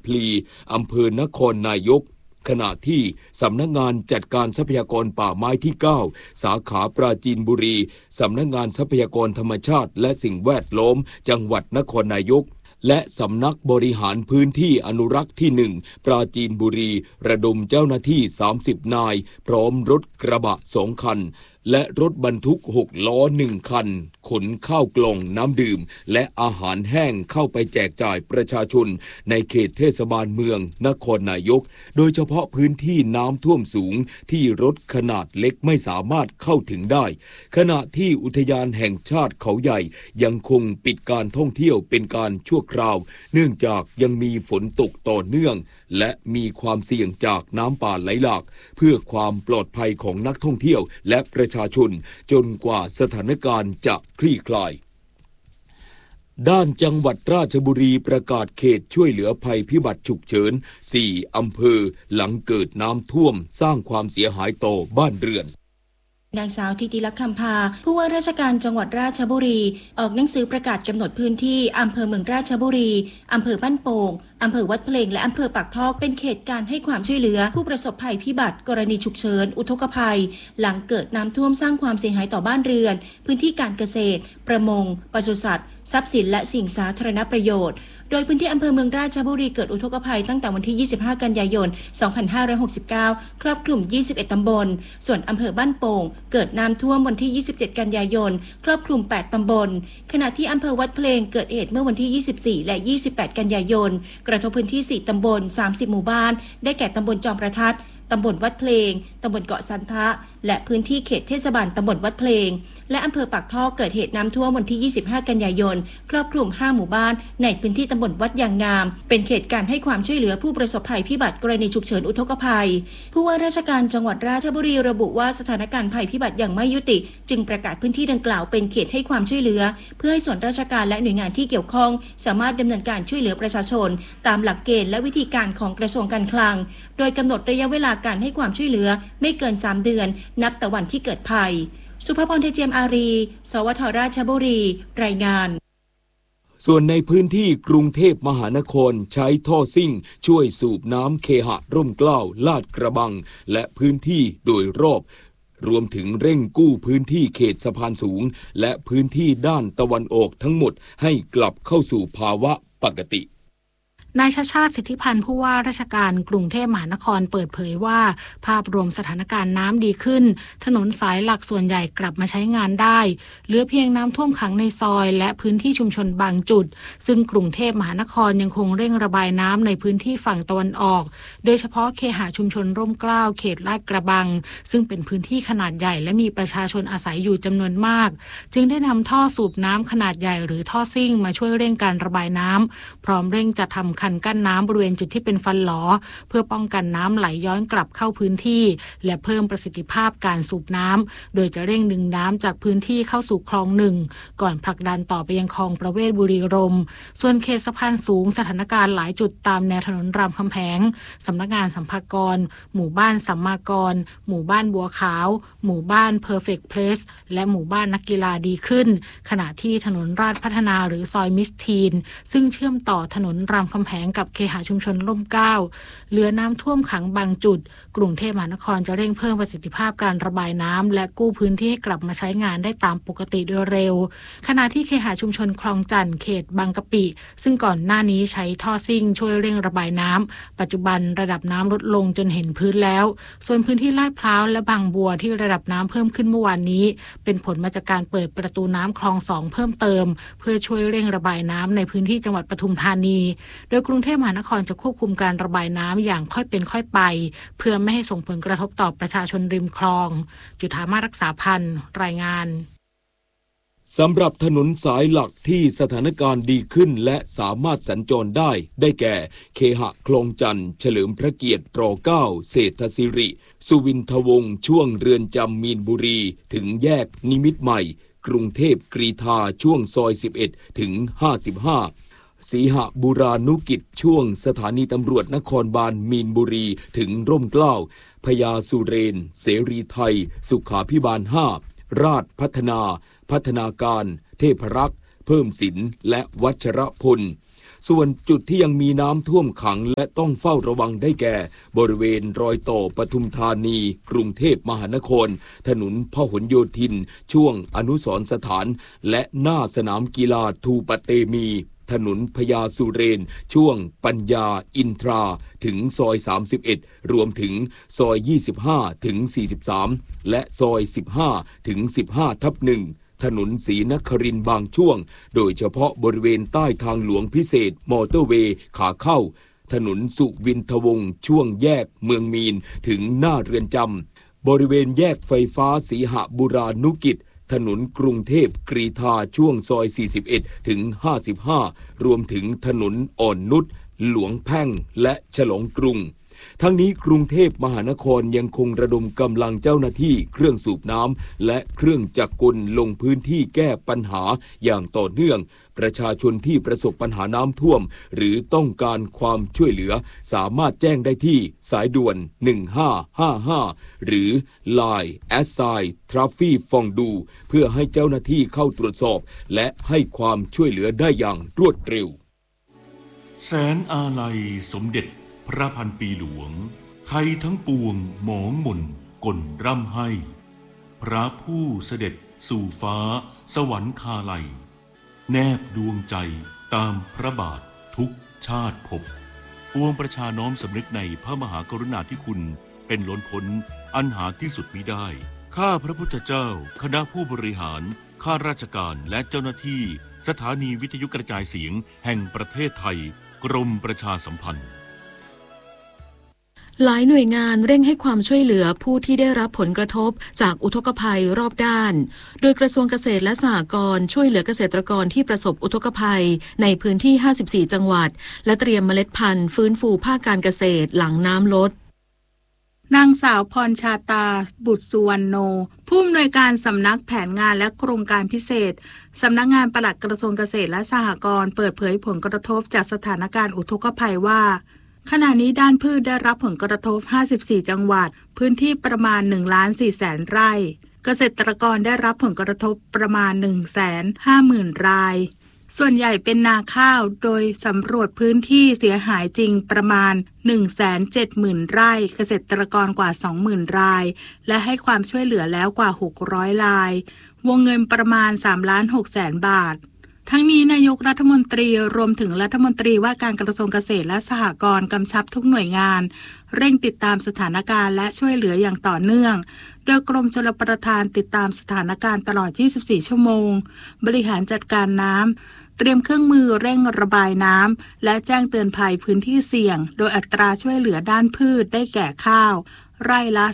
พลีอำเภอนครนายกขณะที่สำนักงานจัดการทรัพยากรป่าไม้ที่9สาขาปราจีนบุรีสำนักงานทรัพยากรธรรมชาติและสิ่งแวดล้อมจังหวัดนครนายกและสำนักบริหารพื้นที่อนุรักษ์ที่1ปราจีนบุรีระดมเจ้าหน้าที่30นายพร้อมรถกระบะ2คันและรถบรรทุก6ล้อ1คันขนข้าวกล่องน้ำดื่มและอาหารแห้งเข้าไปแจกจ่ายประชาชนในเขตเทศบาลเมืองนครนายกโดยเฉพาะพื้นที่น้ำท่วมสูงที่รถขนาดเล็กไม่สามารถเข้าถึงได้ขณะที่อุทยานแห่งชาติเขาใหญ่ยังคงปิดการท่องเที่ยวเป็นการชั่วคราวเนื่องจากยังมีฝนตกต่อเนื่องและมีความเสี่ยงจากน้ำป่าไหลหลากเพื่อความปลอดภัยของนักท่องเที่ยวและประชาชนจนกว่าสถานการณ์จะคลี่คลายด้านจังหวัดราชบุรีประกาศเขตช่วยเหลือภัยพิบัติฉุกเฉิน4อำเภอหลังเกิดน้ำท่วมสร้างความเสียหายต่อบ้านเรือนนางสาวธิติลักษณ์คำพาผู้ว่าราชการจังหวัดราชบุรีออกหนังสือประกาศกำหนดพื้นที่อำเภอเมืองราชบุรีอำเภอบ้านโป่งอำเภอวัดเพลงและอำเภอปากท่อเป็นเขตการให้ความช่วยเหลือผู้ประสบภัยพิบัติกรณีฉุกเฉินอุทกภัยหลังเกิดน้ำท่วมสร้างความเสียหายต่อบ้านเรือนพื้นที่การเกษตรประมงปศุสัตว์ทรัพย์สินและสิ่งสาธารณประโยชน์โดยพื้นที่อำเภอเมืองราชบุรีเกิดอุทกภัยตั้งแต่วันที่25กันยายน2569ครอบคลุม21ตำบลส่วนอำเภอบ้านโป่งเกิดน้ำท่วมวันที่27กันยายนครอบคลุม8ตำบลขณะที่อำเภอวัดเพลงเกิดเหตุเมื่อวันที่24และ28กันยายนกระทบพื้นที่4ตำบล30หมู่บ้านได้แก่ตำบลจอมประทัดตำบลวัดเพลงตำบลเกาะสันทะและพื้นที่เขตเทศบาลตำบลวัดเพลงและอำเภอปากท่อเกิดเหตุน้ำท่วมวันที่25กันยายนครอบคลุม5หมู่บ้านในพื้นที่ตำบลวัดยางงามเป็นเขตการให้ความช่วยเหลือผู้ประสบภัยพิบัติกรณีฉุกเฉินอุทกภัยผู้ว่าราชการจังหวัดราชบุรีระบุว่าสถานการณ์ภัยพิบัติยังไม่ยุติจึงประกาศพื้นที่ดังกล่าวเป็นเขตให้ความช่วยเหลือเพื่อให้ส่วนราชการและหน่วยงานที่เกี่ยวข้องสามารถดำเนินการช่วยเหลือประชาชนตามหลักเกณฑ์และวิธีการของกระทรวงการคลังโดยกำหนดระยะเวลาการให้ความช่วยเหลือไม่เกิน3เดือนนับแต่วันที่เกิดภัยสุภพร เทเจียมอารีสวทราชบุรีรายงานส่วนในพื้นที่กรุงเทพมหานครใช้ท่อซิ่งช่วยสูบน้ำเคหะร่มเกล้าลาดกระบังและพื้นที่โดยรอบรวมถึงเร่งกู้พื้นที่เขตสะพานสูงและพื้นที่ด้านตะวันออกทั้งหมดให้กลับเข้าสู่ภาวะปกตินายชาติชาติสิทธิพันธ์ผู้ว่าราชการกรุงเทพมหานครเปิดเผยว่าภาพรวมสถานการณ์น้ำดีขึ้นถนนสายหลักส่วนใหญ่กลับมาใช้งานได้เหลือเพียงน้ำท่วมขังในซอยและพื้นที่ชุมชนบางจุดซึ่งกรุงเทพมหานครยังคงเร่งระบายน้ำในพื้นที่ฝั่งตะวันออกโดยเฉพาะเคหะชุมชนร่มเกล้าเขตลาดกระบังซึ่งเป็นพื้นที่ขนาดใหญ่และมีประชาชนอาศัยอยู่จำนวนมากจึงได้นำท่อสูบน้ำขนาดใหญ่หรือท่อซิ่งมาช่วยเร่งการระบายน้ำพร้อมเร่งจัดทำคันกั้นน้ำบริเวณจุดที่เป็นฟันหลอเพื่อป้องกันน้ำไหลย้อนกลับเข้าพื้นที่และเพิ่มประสิทธิภาพการสูบน้ำโดยจะเร่งดึงน้ำจากพื้นที่เข้าสู่คลอง1ก่อนผลักดันต่อไปยังคลองประเวศบุรีรมย์ส่วนเขตสะพานสูงสถานการณ์หลายจุดตามแนวถนนรามคำแหงสำนักงานสัมภากรหมู่บ้านสัมมากรหมู่บ้านบัวขาวหมู่บ้าน Perfect Place และหมู่บ้านนักกีฬาดีขึ้นขณะที่ถนนราชพัฒนาหรือซอยมิสทีนซึ่งเชื่อมต่อถนนรามคำแหงกับเคหะชุมชนร่มเกล้าเหลือน้ำท่วมขังบางจุดกรุงเทพมหานครจะเร่งเพิ่มประสิทธิภาพการระบายน้ำและกู้พื้นที่ให้กลับมาใช้งานได้ตามปกติโดยเร็วขณะที่เคหะชุมชนคลองจันทร์เขตบางกะปิซึ่งก่อนหน้านี้ใช้ท่อซิ่งช่วยเร่งระบายน้ำปัจจุบันระดับน้ำลดลงจนเห็นพื้นแล้วส่วนพื้นที่ลาดพร้าวและบางบัวที่ระดับน้ำเพิ่มขึ้นเมื่อวานนี้เป็นผลมาจากการเปิดประตูน้ำคลอง2เพิ่มเติมเพื่อช่วยเร่งระบายน้ำในพื้นที่จังหวัดปทุมธานีโดยกรุงเทพมหานครจะควบคุมการระบายน้ำอย่างค่อยเป็นค่อยไปเพื่อไม่ให้ส่งผลกระทบต่อประชาชนริมคลองจุฑามาสรักษาพันธ์รายงานสำหรับถนนสายหลักที่สถานการณ์ดีขึ้นและสามารถสัญจรได้แก่เคหะคลองจันทร์เฉลิมพระเกียรติร9เศรษฐศิริสุวินทวงศ์ช่วงเรือนจำมีนบุรีถึงแยกนิมิตรใหม่กรุงเทพกรีฑาช่วงซอย11ถึง55สีหบุรานุกิจช่วงสถานีตำรวจนครบาลมีนบุรีถึงร่มเกล้าพญาสุเรนเสรีไทยสุขาภิบาล5ราชพัฒนาการเทพรักษ์เพิ่มศิลป์และวัชรพลส่วนจุดที่ยังมีน้ำท่วมขังและต้องเฝ้าระวังได้แก่บริเวณรอยต่อปทุมธานีกรุงเทพมหานครถนนพหลโยธินช่วงอนุสรณ์สถานและหน้าสนามกีฬาทูปะเตมีถนนพญาสุเรนช่วงปัญญาอินทราถึงซอย31รวมถึงซอย25ถึง43และซอย15ถึง15/1ถนนศรีนครินทร์บางช่วงโดยเฉพาะบริเวณใต้ทางหลวงพิเศษมอเตอร์เวย์ขาเข้าถนนสุวินทวงศ์ช่วงแยกเมืองมีนถึงหน้าเรือนจำบริเวณแยกไฟฟ้าสีหบุรานุกิจถนนกรุงเทพกรีฑาช่วงซอย41ถึง55รวมถึงถนนอ่อนนุชหลวงแพ่งและฉลองกรุงทั้งนี้กรุงเทพมหานครยังคงระดมกำลังเจ้าหน้าที่เครื่องสูบน้ำและเครื่องจักรกลลงพื้นที่แก้ปัญหาอย่างต่อเนื่องประชาชนที่ประสบปัญหาน้ำท่วมหรือต้องการความช่วยเหลือสามารถแจ้งได้ที่สายด่วน1555หรือ Line @Traffic เพื่อให้เจ้าหน้าที่เข้าตรวจสอบและให้ความช่วยเหลือได้อย่างรวดเร็วแสนอาลัยสมเด็จพระพันปีหลวงไทยทั้งปวงหมองหม่นก่นร่ำให้พระผู้เสด็จสู่ฟ้าสวรรคาลัยแนบดวงใจตามพระบาททุกชาติภพปวงประชาน้อมสำนึกในพระมหากรุณาธิคุณเป็นล้นพ้นอันหาที่สุดมิได้ข้าพระพุทธเจ้าคณะผู้บริหารข้าราชการและเจ้าหน้าที่สถานีวิทยุกระจายเสียงแห่งประเทศไทยกรมประชาสัมพันธ์หลายหน่วยงานเร่งให้ความช่วยเหลือผู้ที่ได้รับผลกระทบจากอุทกภัยรอบด้านโดยกระทรวงเกษตรและสหกรณ์ช่วยเหลือเกษตรกรที่ประสบอุทกภัยในพื้นที่54จังหวัดและเตรียมเมล็ดพันธุ์ฟื้นฟูภาคการเกษตรหลังน้ำลดนางสาวพรชาตาบุตรสุวรรณโนผู้อำนวยการสำนักแผนงานและโครงการพิเศษสำนักงานปลัดกระทรวงเกษตรและสหกรณ์เปิดเผยผลกระทบจากสถานการณ์อุทกภัยว่าขณะนี้ด้านพืชได้รับผลกระทบ54จังหวัดพื้นที่ประมาณ 1,400,000 ไร่เกษตรกรได้รับผลกระทบประมาณ 150,000 รายส่วนใหญ่เป็นนาข้าวโดยสำรวจพื้นที่เสียหายจริงประมาณ 170,000 ไร่เกษตรกรกว่า 20,000 รายและให้ความช่วยเหลือแล้วกว่า600รายวงเงินประมาณ 3,600,000 บาททั้งนี้นายกรัฐมนตรีรวมถึงรัฐมนตรีว่าการกระทรวงเกษตรและสหกรณ์กำชับทุกหน่วยงานเร่งติดตามสถานการณ์และช่วยเหลืออย่างต่อเนื่องโดยกรมชลประทานติดตามสถานการณ์ตลอด24ชั่วโมงบริหารจัดการน้ำเตรียมเครื่องมือเร่งระบายน้ำและแจ้งเตือนภัยพื้นที่เสี่ยงโดยอัตราช่วยเหลือด้านพืชได้แก่ข้าวไร่ละ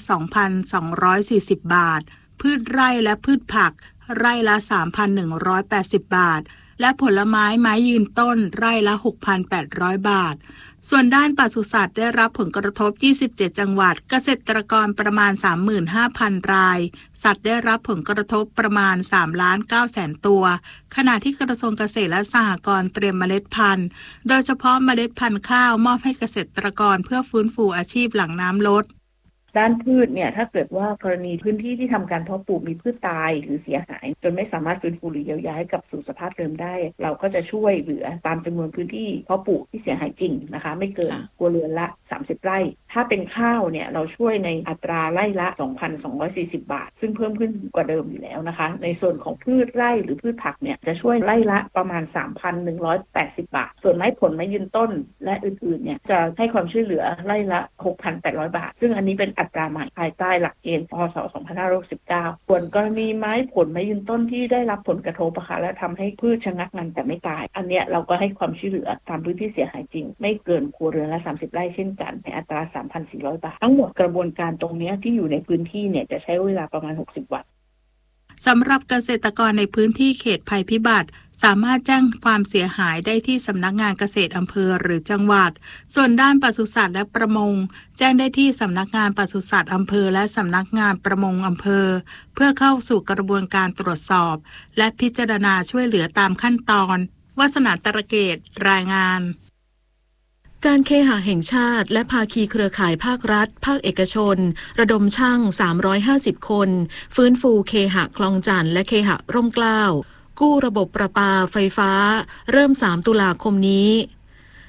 2,240 บาทพืชไร่และพืชผักไร่ละ 3,180 บาทและผลไม้ยืนต้นไร่ละ 6,800 บาทส่วนด้านปศุสัตว์ได้รับผลกระทบ27จังหวัดเกษตรกรประมาณ 35,000 รายสัตว์ได้รับผลกระทบประมาณ 3,900,000 ตัวขณะที่กระทรวงเกษตรและสหกรณ์เตรียมเมล็ดพันธุ์โดยเฉพาะเมล็ดพันธุ์ข้าวมอบให้เกษตรกรเพื่อฟื้นฟูอาชีพหลังน้ำลดด้านพืชเนี่ยถ้าเกิดว่ากรณีพื้นที่ที่ทำการเพาะปลูกมีพืชตายหรือเสียหายจนไม่สามารถฟื้นฟูหรือเยียวยาให้กลับสู่สภาพเดิมได้เราก็จะช่วยเหลือตามจำนวนพื้นที่เพาะปลูกที่เสียหายจริงนะคะไม่เกินครัวเรือนละ30ไร่ถ้าเป็นข้าวเนี่ยเราช่วยในอัตราไร่ละ 2,240 บาทซึ่งเพิ่มขึ้นกว่าเดิมอยู่แล้วนะคะในส่วนของพืชไร่หรือพืชผักเนี่ยจะช่วยไร่ละประมาณ 3,180 บาทส่วนไม้ผลไม้ยืนต้นและอื่นๆเนี่ยจะให้ความช่วยเหลือไร่ละ 6,800 บาทซึ่งอันนี้เป็นอัตราใหม่ภายใต้หลักเกณฑ์พ.ศ. 2569ส่วนกรณีไม้ผลไม้ยืนต้นที่ได้รับผลกระทบและทำให้พืชชะงักงันแต่ไม่ตายอันเนี้ยเราก็ให้ความช่วยเหลือตามพื้นที่เสียหายจริงไม่เกินครัวเรือนละ30ไร่เช่นกันในอัตรา 3,400 บาททั้งหมดกระบวนการตรงนี้ที่อยู่ในพื้นที่เนี่ยจะใช้เวลาประมาณ60วันสำหรับเกษตรกรในพื้นที่เขตภัยพิบัติสามารถแจ้งความเสียหายได้ที่สำนักงานเกษตรอำเภอหรือจังหวัดส่วนด้านปศุสัตว์และประมงแจ้งได้ที่สำนักงานปศุสัตว์อำเภอและสำนักงานประมงอำเภอเพื่อเข้าสู่กระบวนการตรวจสอบและพิจารณาช่วยเหลือตามขั้นตอนวาสนาตระเกตรายงานการเคหะแห่งชาติและภาคีเครือข่ายภาครัฐภาคเอกชนระดมช่าง350คนฟื้นฟูเคหะคลองจันทร์และเคหะร่มเกล้ากู้ระบบประปาไฟฟ้าเริ่ม3ตุลาคมนี้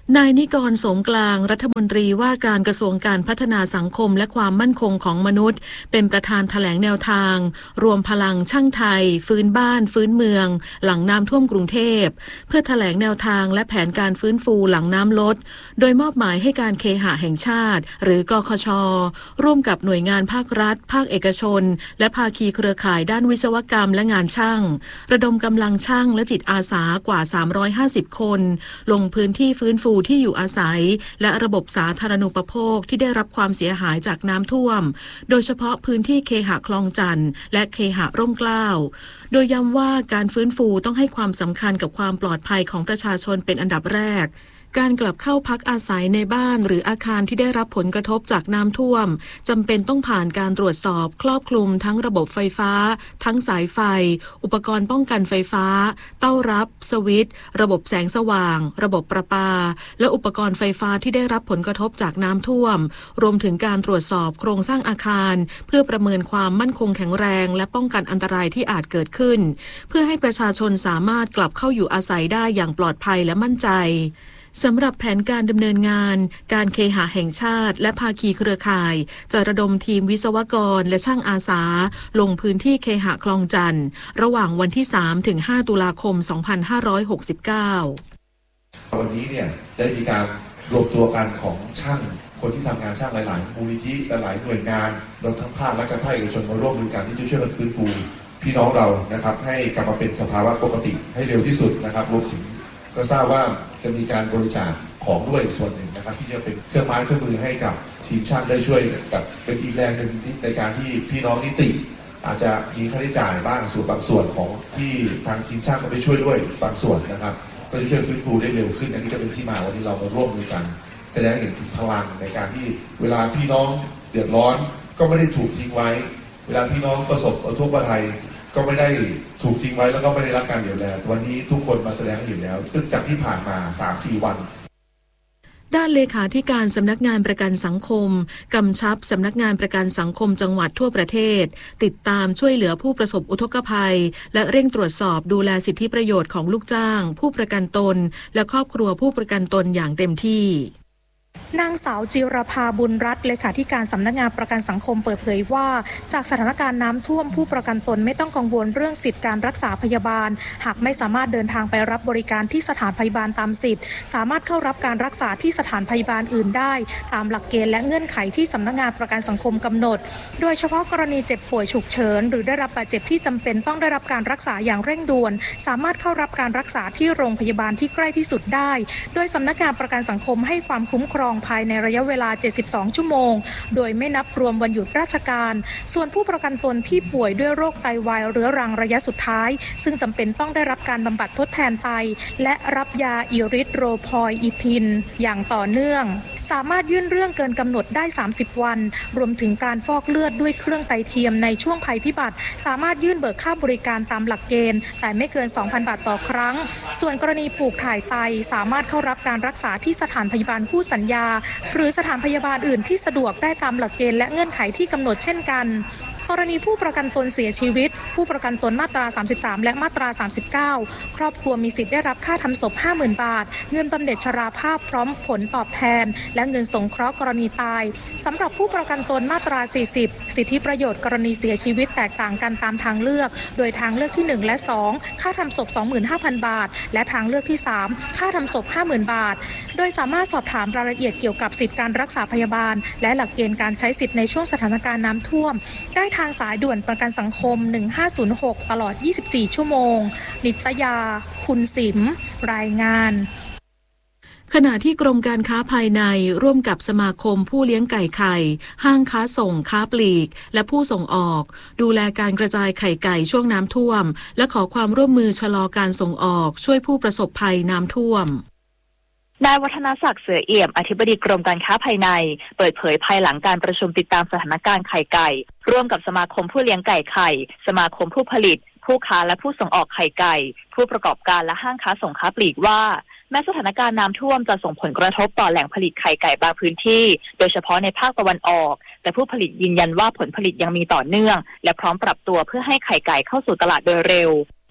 นายนิกร โสมกลางรัฐมนตรีว่าการกระทรวงการพัฒนาสังคมและความมั่นคงของมนุษย์เป็นประธานแถลงแนวทางรวมพลังช่างไทยฟื้นบ้านฟื้นเมืองหลังน้ำท่วมกรุงเทพเพื่อแถลงแนวทางและแผนการฟื้นฟูหลังน้ำลดโดยมอบหมายให้การเคหะแห่งชาติหรือกคช.ร่วมกับหน่วยงานภาครัฐภาคเอกชนและภาคีเครือข่ายด้านวิศวกรรมและงานช่างระดมกำลังช่างและจิตอาสากว่า350คนลงพื้นที่ฟื้นฟูที่อยู่อาศัยและระบบสาธารณูปโภคที่ได้รับความเสียหายจากน้ำท่วมโดยเฉพาะพื้นที่เคหะคลองจันทน์และเคหะร่มเกล้าโดยย้ำว่าการฟื้นฟูต้องให้ความสำคัญกับความปลอดภัยของประชาชนเป็นอันดับแรกการกลับเข้าพักอาศัยในบ้านหรืออาคารที่ได้รับผลกระทบจากน้ำท่วมจำเป็นต้องผ่านการตรวจสอบครอบคลุมทั้งระบบไฟฟ้าทั้งสายไฟอุปกรณ์ป้องกันไฟฟ้าเต้ารับสวิตช์ระบบแสงสว่างระบบประปาและอุปกรณ์ไฟฟ้าที่ได้รับผลกระทบจากน้ำท่วมรวมถึงการตรวจสอบโครงสร้างอาคารเพื่อประเมินความมั่นคงแข็งแรงและป้องกันอันตรายที่อาจเกิดขึ้นเพื่อให้ประชาชนสามารถกลับเข้าอยู่อาศัยได้อย่างปลอดภัยและมั่นใจสำหรับแผนการดำเนินงานการเคหะแห่งชาติและภาคีเครือข่ายจะระดมทีมวิศวกรและช่างอาสาลงพื้นที่เคหะคลองจันทน์ระหว่างวันที่ 3-5 ตุลาคม 2569 วันนี้เนี่ยได้มีการรวมตัวกันของช่างคนที่ทำงานช่างหลายๆมูลนิธิหลายหน่วยงานรวมทั้งภาคและภาคเอกชนมาร่วมมือกันที่จะช่วยกันฟื้นฟูพี่น้องเรานะครับให้กลับมาเป็นสภาวะปกติให้เร็วที่สุดนะครับรวมถึงก็ทราบว่าจะมีการบริจาคของด้วยส่วนหนึ่งนะครับที่จะเป็นเครื่องไม้เครื่องมือให้กับทีมช่างได้ช่วยกับเป็นอีกแรงหนึ่งในการที่พี่น้องนิติอาจจะมีค่าใช้จ่ายบ้างส่วนบางส่วนของที่ทางทีมช่างก็ไปช่วยด้วยบางส่วนนะครับก็จะช่วยฟื้นฟูได้เร็วขึ้นอันนี้ก็เป็นที่มาวันนี้เรามาร่วมมือกันแสดงเห็นถึงพลังในการที่เวลาพี่น้องเดือดร้อนก็ไม่ได้ถูกทิ้งไว้เวลาพี่น้องประสบอุทกภัยก็ไม่ได้ถูกทิ้งไว้แล้วก็ไม่ได้รับการเยียวยาวันนี้ทุกคนมาแสดงให้เห็นแล้วซึ่งจากที่ผ่านมา 3-4 วันด้านเลขาธิการสำนักงานประกันสังคมกำชับสำนักงานประกันสังคมจังหวัดทั่วประเทศติดตามช่วยเหลือผู้ประสบอุทกภัยและเร่งตรวจสอบดูแลสิทธิประโยชน์ของลูกจ้างผู้ประกันตนและครอบครัวผู้ประกันตนอย่างเต็มที่นางสาวจิรภาบุญรัตน์เลขาธิการสำนักงานประกันสังคมเปิดเผยว่าจากสถานการณ์น้ำท่วมผู้ประกันตนไม่ต้องกังวลเรื่องสิทธิการรักษาพยาบาลหากไม่สามารถเดินทางไปรับบริการที่สถานพยาบาลตามสิทธิ์สามารถเข้ารับการรักษาที่สถานพยาบาลอื่นได้ตามหลักเกณฑ์และเงื่อนไขที่สำนักงานประกันสังคมกำหนดโดยเฉพาะกรณีเจ็บป่วยฉุกเฉินหรือได้รับบาดเจ็บที่จำเป็นต้องได้รับการรักษาอย่างเร่งด่วนสามารถเข้ารับการรักษาที่โรงพยาบาลที่ใกล้ที่สุดได้โดยสำนักงานประกันสังคมให้ความคุ้มครองภายในระยะเวลา72 ชั่วโมงโดยไม่นับรวมวันหยุดราชการส่วนผู้ประกันตนที่ป่วยด้วยโรคไตวายเรื้อรังระยะสุดท้ายซึ่งจำเป็นต้องได้รับการบำบัดทดแทนไตและรับยาอิริโทรพอยอิทินอย่างต่อเนื่องสามารถยื่นเรื่องเกินกำหนดได้30 วันรวมถึงการฟอกเลือดด้วยเครื่องไตเทียมในช่วงภัยพิบัติสามารถยื่นเบิกค่าบริการตามหลักเกณฑ์แต่ไม่เกิน 2,000 บาทต่อครั้งส่วนกรณีปลูกถ่ายไตสามารถเข้ารับการรักษาที่สถานพยาบาลคู่สัญญาหรือสถานพยาบาลอื่นที่สะดวกได้ตามหลักเกณฑ์และเงื่อนไขที่กำหนดเช่นกันกรณีผู้ประกันตนเสียชีวิตผู้ประกันตนมาตรา33และมาตรา39ครอบครัวมีสิทธิ์ได้รับค่าทำศพ 50,000 บาทเงินบำเหน็จชราภาพพร้อมผลตอบแทนและเงินสงเคราะห์กรณีตายสำหรับผู้ประกันตนมาตรา40สิทธิประโยชน์กรณีเสียชีวิตแตกต่างกันตามทางเลือกโดยทางเลือกที่1และ2ค่าทำศพ 25,000 บาทและทางเลือกที่3ค่าทำศพ 50,000 บาทโดยสามารถสอบถามรายละเอียดเกี่ยวกับสิทธิการรักษาพยาบาลและหลักเกณฑ์การใช้สิทธิในช่วงสถานการณ์น้ำท่วมได้ทางสายด่วนประกันสังคม1506ตลอด24ชั่วโมงนิตยาคุณสิมรายงานขณะที่กรมการค้าภายในร่วมกับสมาคมผู้เลี้ยงไก่ไข่ห้างค้าส่งค้าปลีกและผู้ส่งออกดูแลการกระจายไข่ไก่ช่วงน้ำท่วมและขอความร่วมมือชะลอการส่งออกช่วยผู้ประสบภัยน้ำท่วมนายวัฒนศักดิ์เสือเอี่ยมอธิบดีกรมการค้าภายในเปิดเผยภายหลังการประชุมติดตามสถานการณ์ไข่ไก่ร่วมกับสมาคมผู้เลี้ยงไก่ไข่สมาคมผู้ผลิตผู้ค้าและผู้ส่งออกไข่ไก่ผู้ประกอบการและห้างค้าส่งค้าปลีกว่าแม้สถานการณ์น้ำท่วมจะส่งผลกระทบต่อแหล่งผลิตไข่ไก่บางพื้นที่โดยเฉพาะในภาคตะวันออกแต่ผู้ผลิตยืนยันว่าผลผลิตยังมีต่อเนื่องและพร้อมปรับตัวเพื่อให้ไข่ไก่เข้าสู่ตลาดโดยเร็ว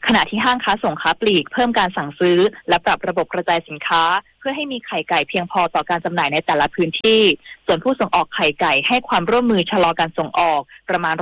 ขณะที่ห้างค้าส่งค้าปลีกเพิ่มการสั่งซื้อและปรับระบบกระจายสินค้าเพื่อให้มีไข่ไก่เพียงพอต่อการจำหน่ายในแต่ละพื้นที่ส่วนผู้ส่งออกไข่ไก่ให้ความร่วมมือชะลอการส่งออกประมาณ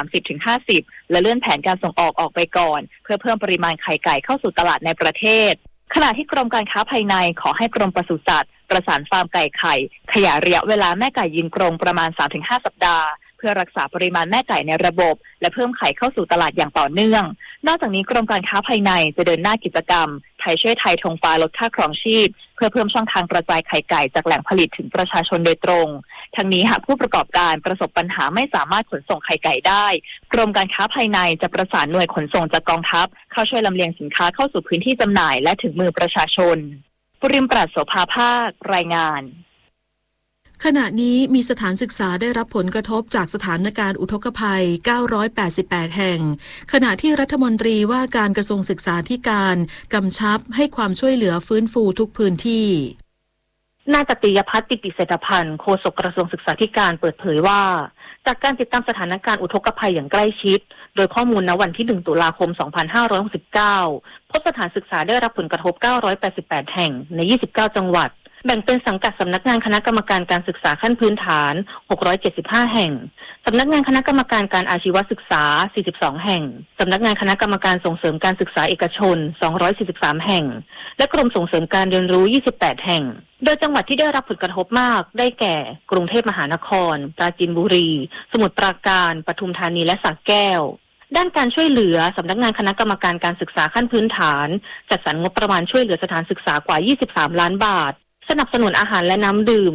30-50%และเลื่อนแผนการส่งออกไปก่อนเพื่อเพิ่มปริมาณไข่ไก่เข้าสู่ตลาดในประเทศขณะที่กรมการค้าภายในขอให้กรมปศุสัตว์ประสานฟาร์มไก่ไข่ขยายระยะเวลาแม่ไก่ยืนกรงประมาณ 3-5 สัปดาห์เพื่อรักษาปริมาณแม่ไก่ในระบบและเพิ่มไข่เข้าสู่ตลาดอย่างต่อเนื่องนอกจากนี้กรมการค้าภายในจะเดินหน้ากิจกรรมไทยช่วยไทยธงฟ้าลดค่าครองชีพเพื่อเพิ่มช่องทางกระจายไข่ไก่จากแหล่งผลิตถึงประชาชนโดยตรงทั้งนี้หากผู้ประกอบการประสบปัญหาไม่สามารถขนส่งไข่ไก่ได้กรมการค้าภายในจะประสานหน่วยขนส่งจากกองทัพเข้าช่วยลำเลียงสินค้าเข้าสู่พื้นที่จำหน่ายและถึงมือประชาชนปริมปราศโสภาภาครายงานขณะนี้มีสถานศึกษาได้รับผลกระทบจากสถานการณ์อุทกภัย988แห่งขณะที่รัฐมนตรีว่าการกระทรวงศึกษาธิการกำชับให้ความช่วยเหลือฟื้นฟูทุกพื้นที่นายตติยภัทร ติปิเศรษฐพันธ์โฆษกกระทรวงศึกษาธิการเปิดเผยว่าจากการติดตามสถานการณ์อุทกภัยอย่างใกล้ชิดโดยข้อมูลณวันที่1ตุลาคม2569พบสถานศึกษาได้รับผลกระทบ988แห่งใน29จังหวัดแบ่งเป็นสังกัดสำนักงานคณะกรรมการการศึกษาขั้นพื้นฐาน675แห่งสำนักงานคณะกรรมการการอาชีวศึกษา42แห่งสำนักงานคณะกรรมการส่งเสริมการศึกษาเอกชน243แห่งและกรมส่งเสริมการเรียนรู้28แห่งโดยจังหวัดที่ได้รับผลกระทบมากได้แก่กรุงเทพมหานครปราจีนบุรีสมุทรปราการปทุมธานีและสระแก้วด้านการช่วยเหลือสำนักงานคณะกรรมการการศึกษาขั้นพื้นฐานจัดสรรงบประมาณช่วยเหลือสถานศึกษากว่า23ล้านบาทสนับสนุนอาหารและน้ำดื่ม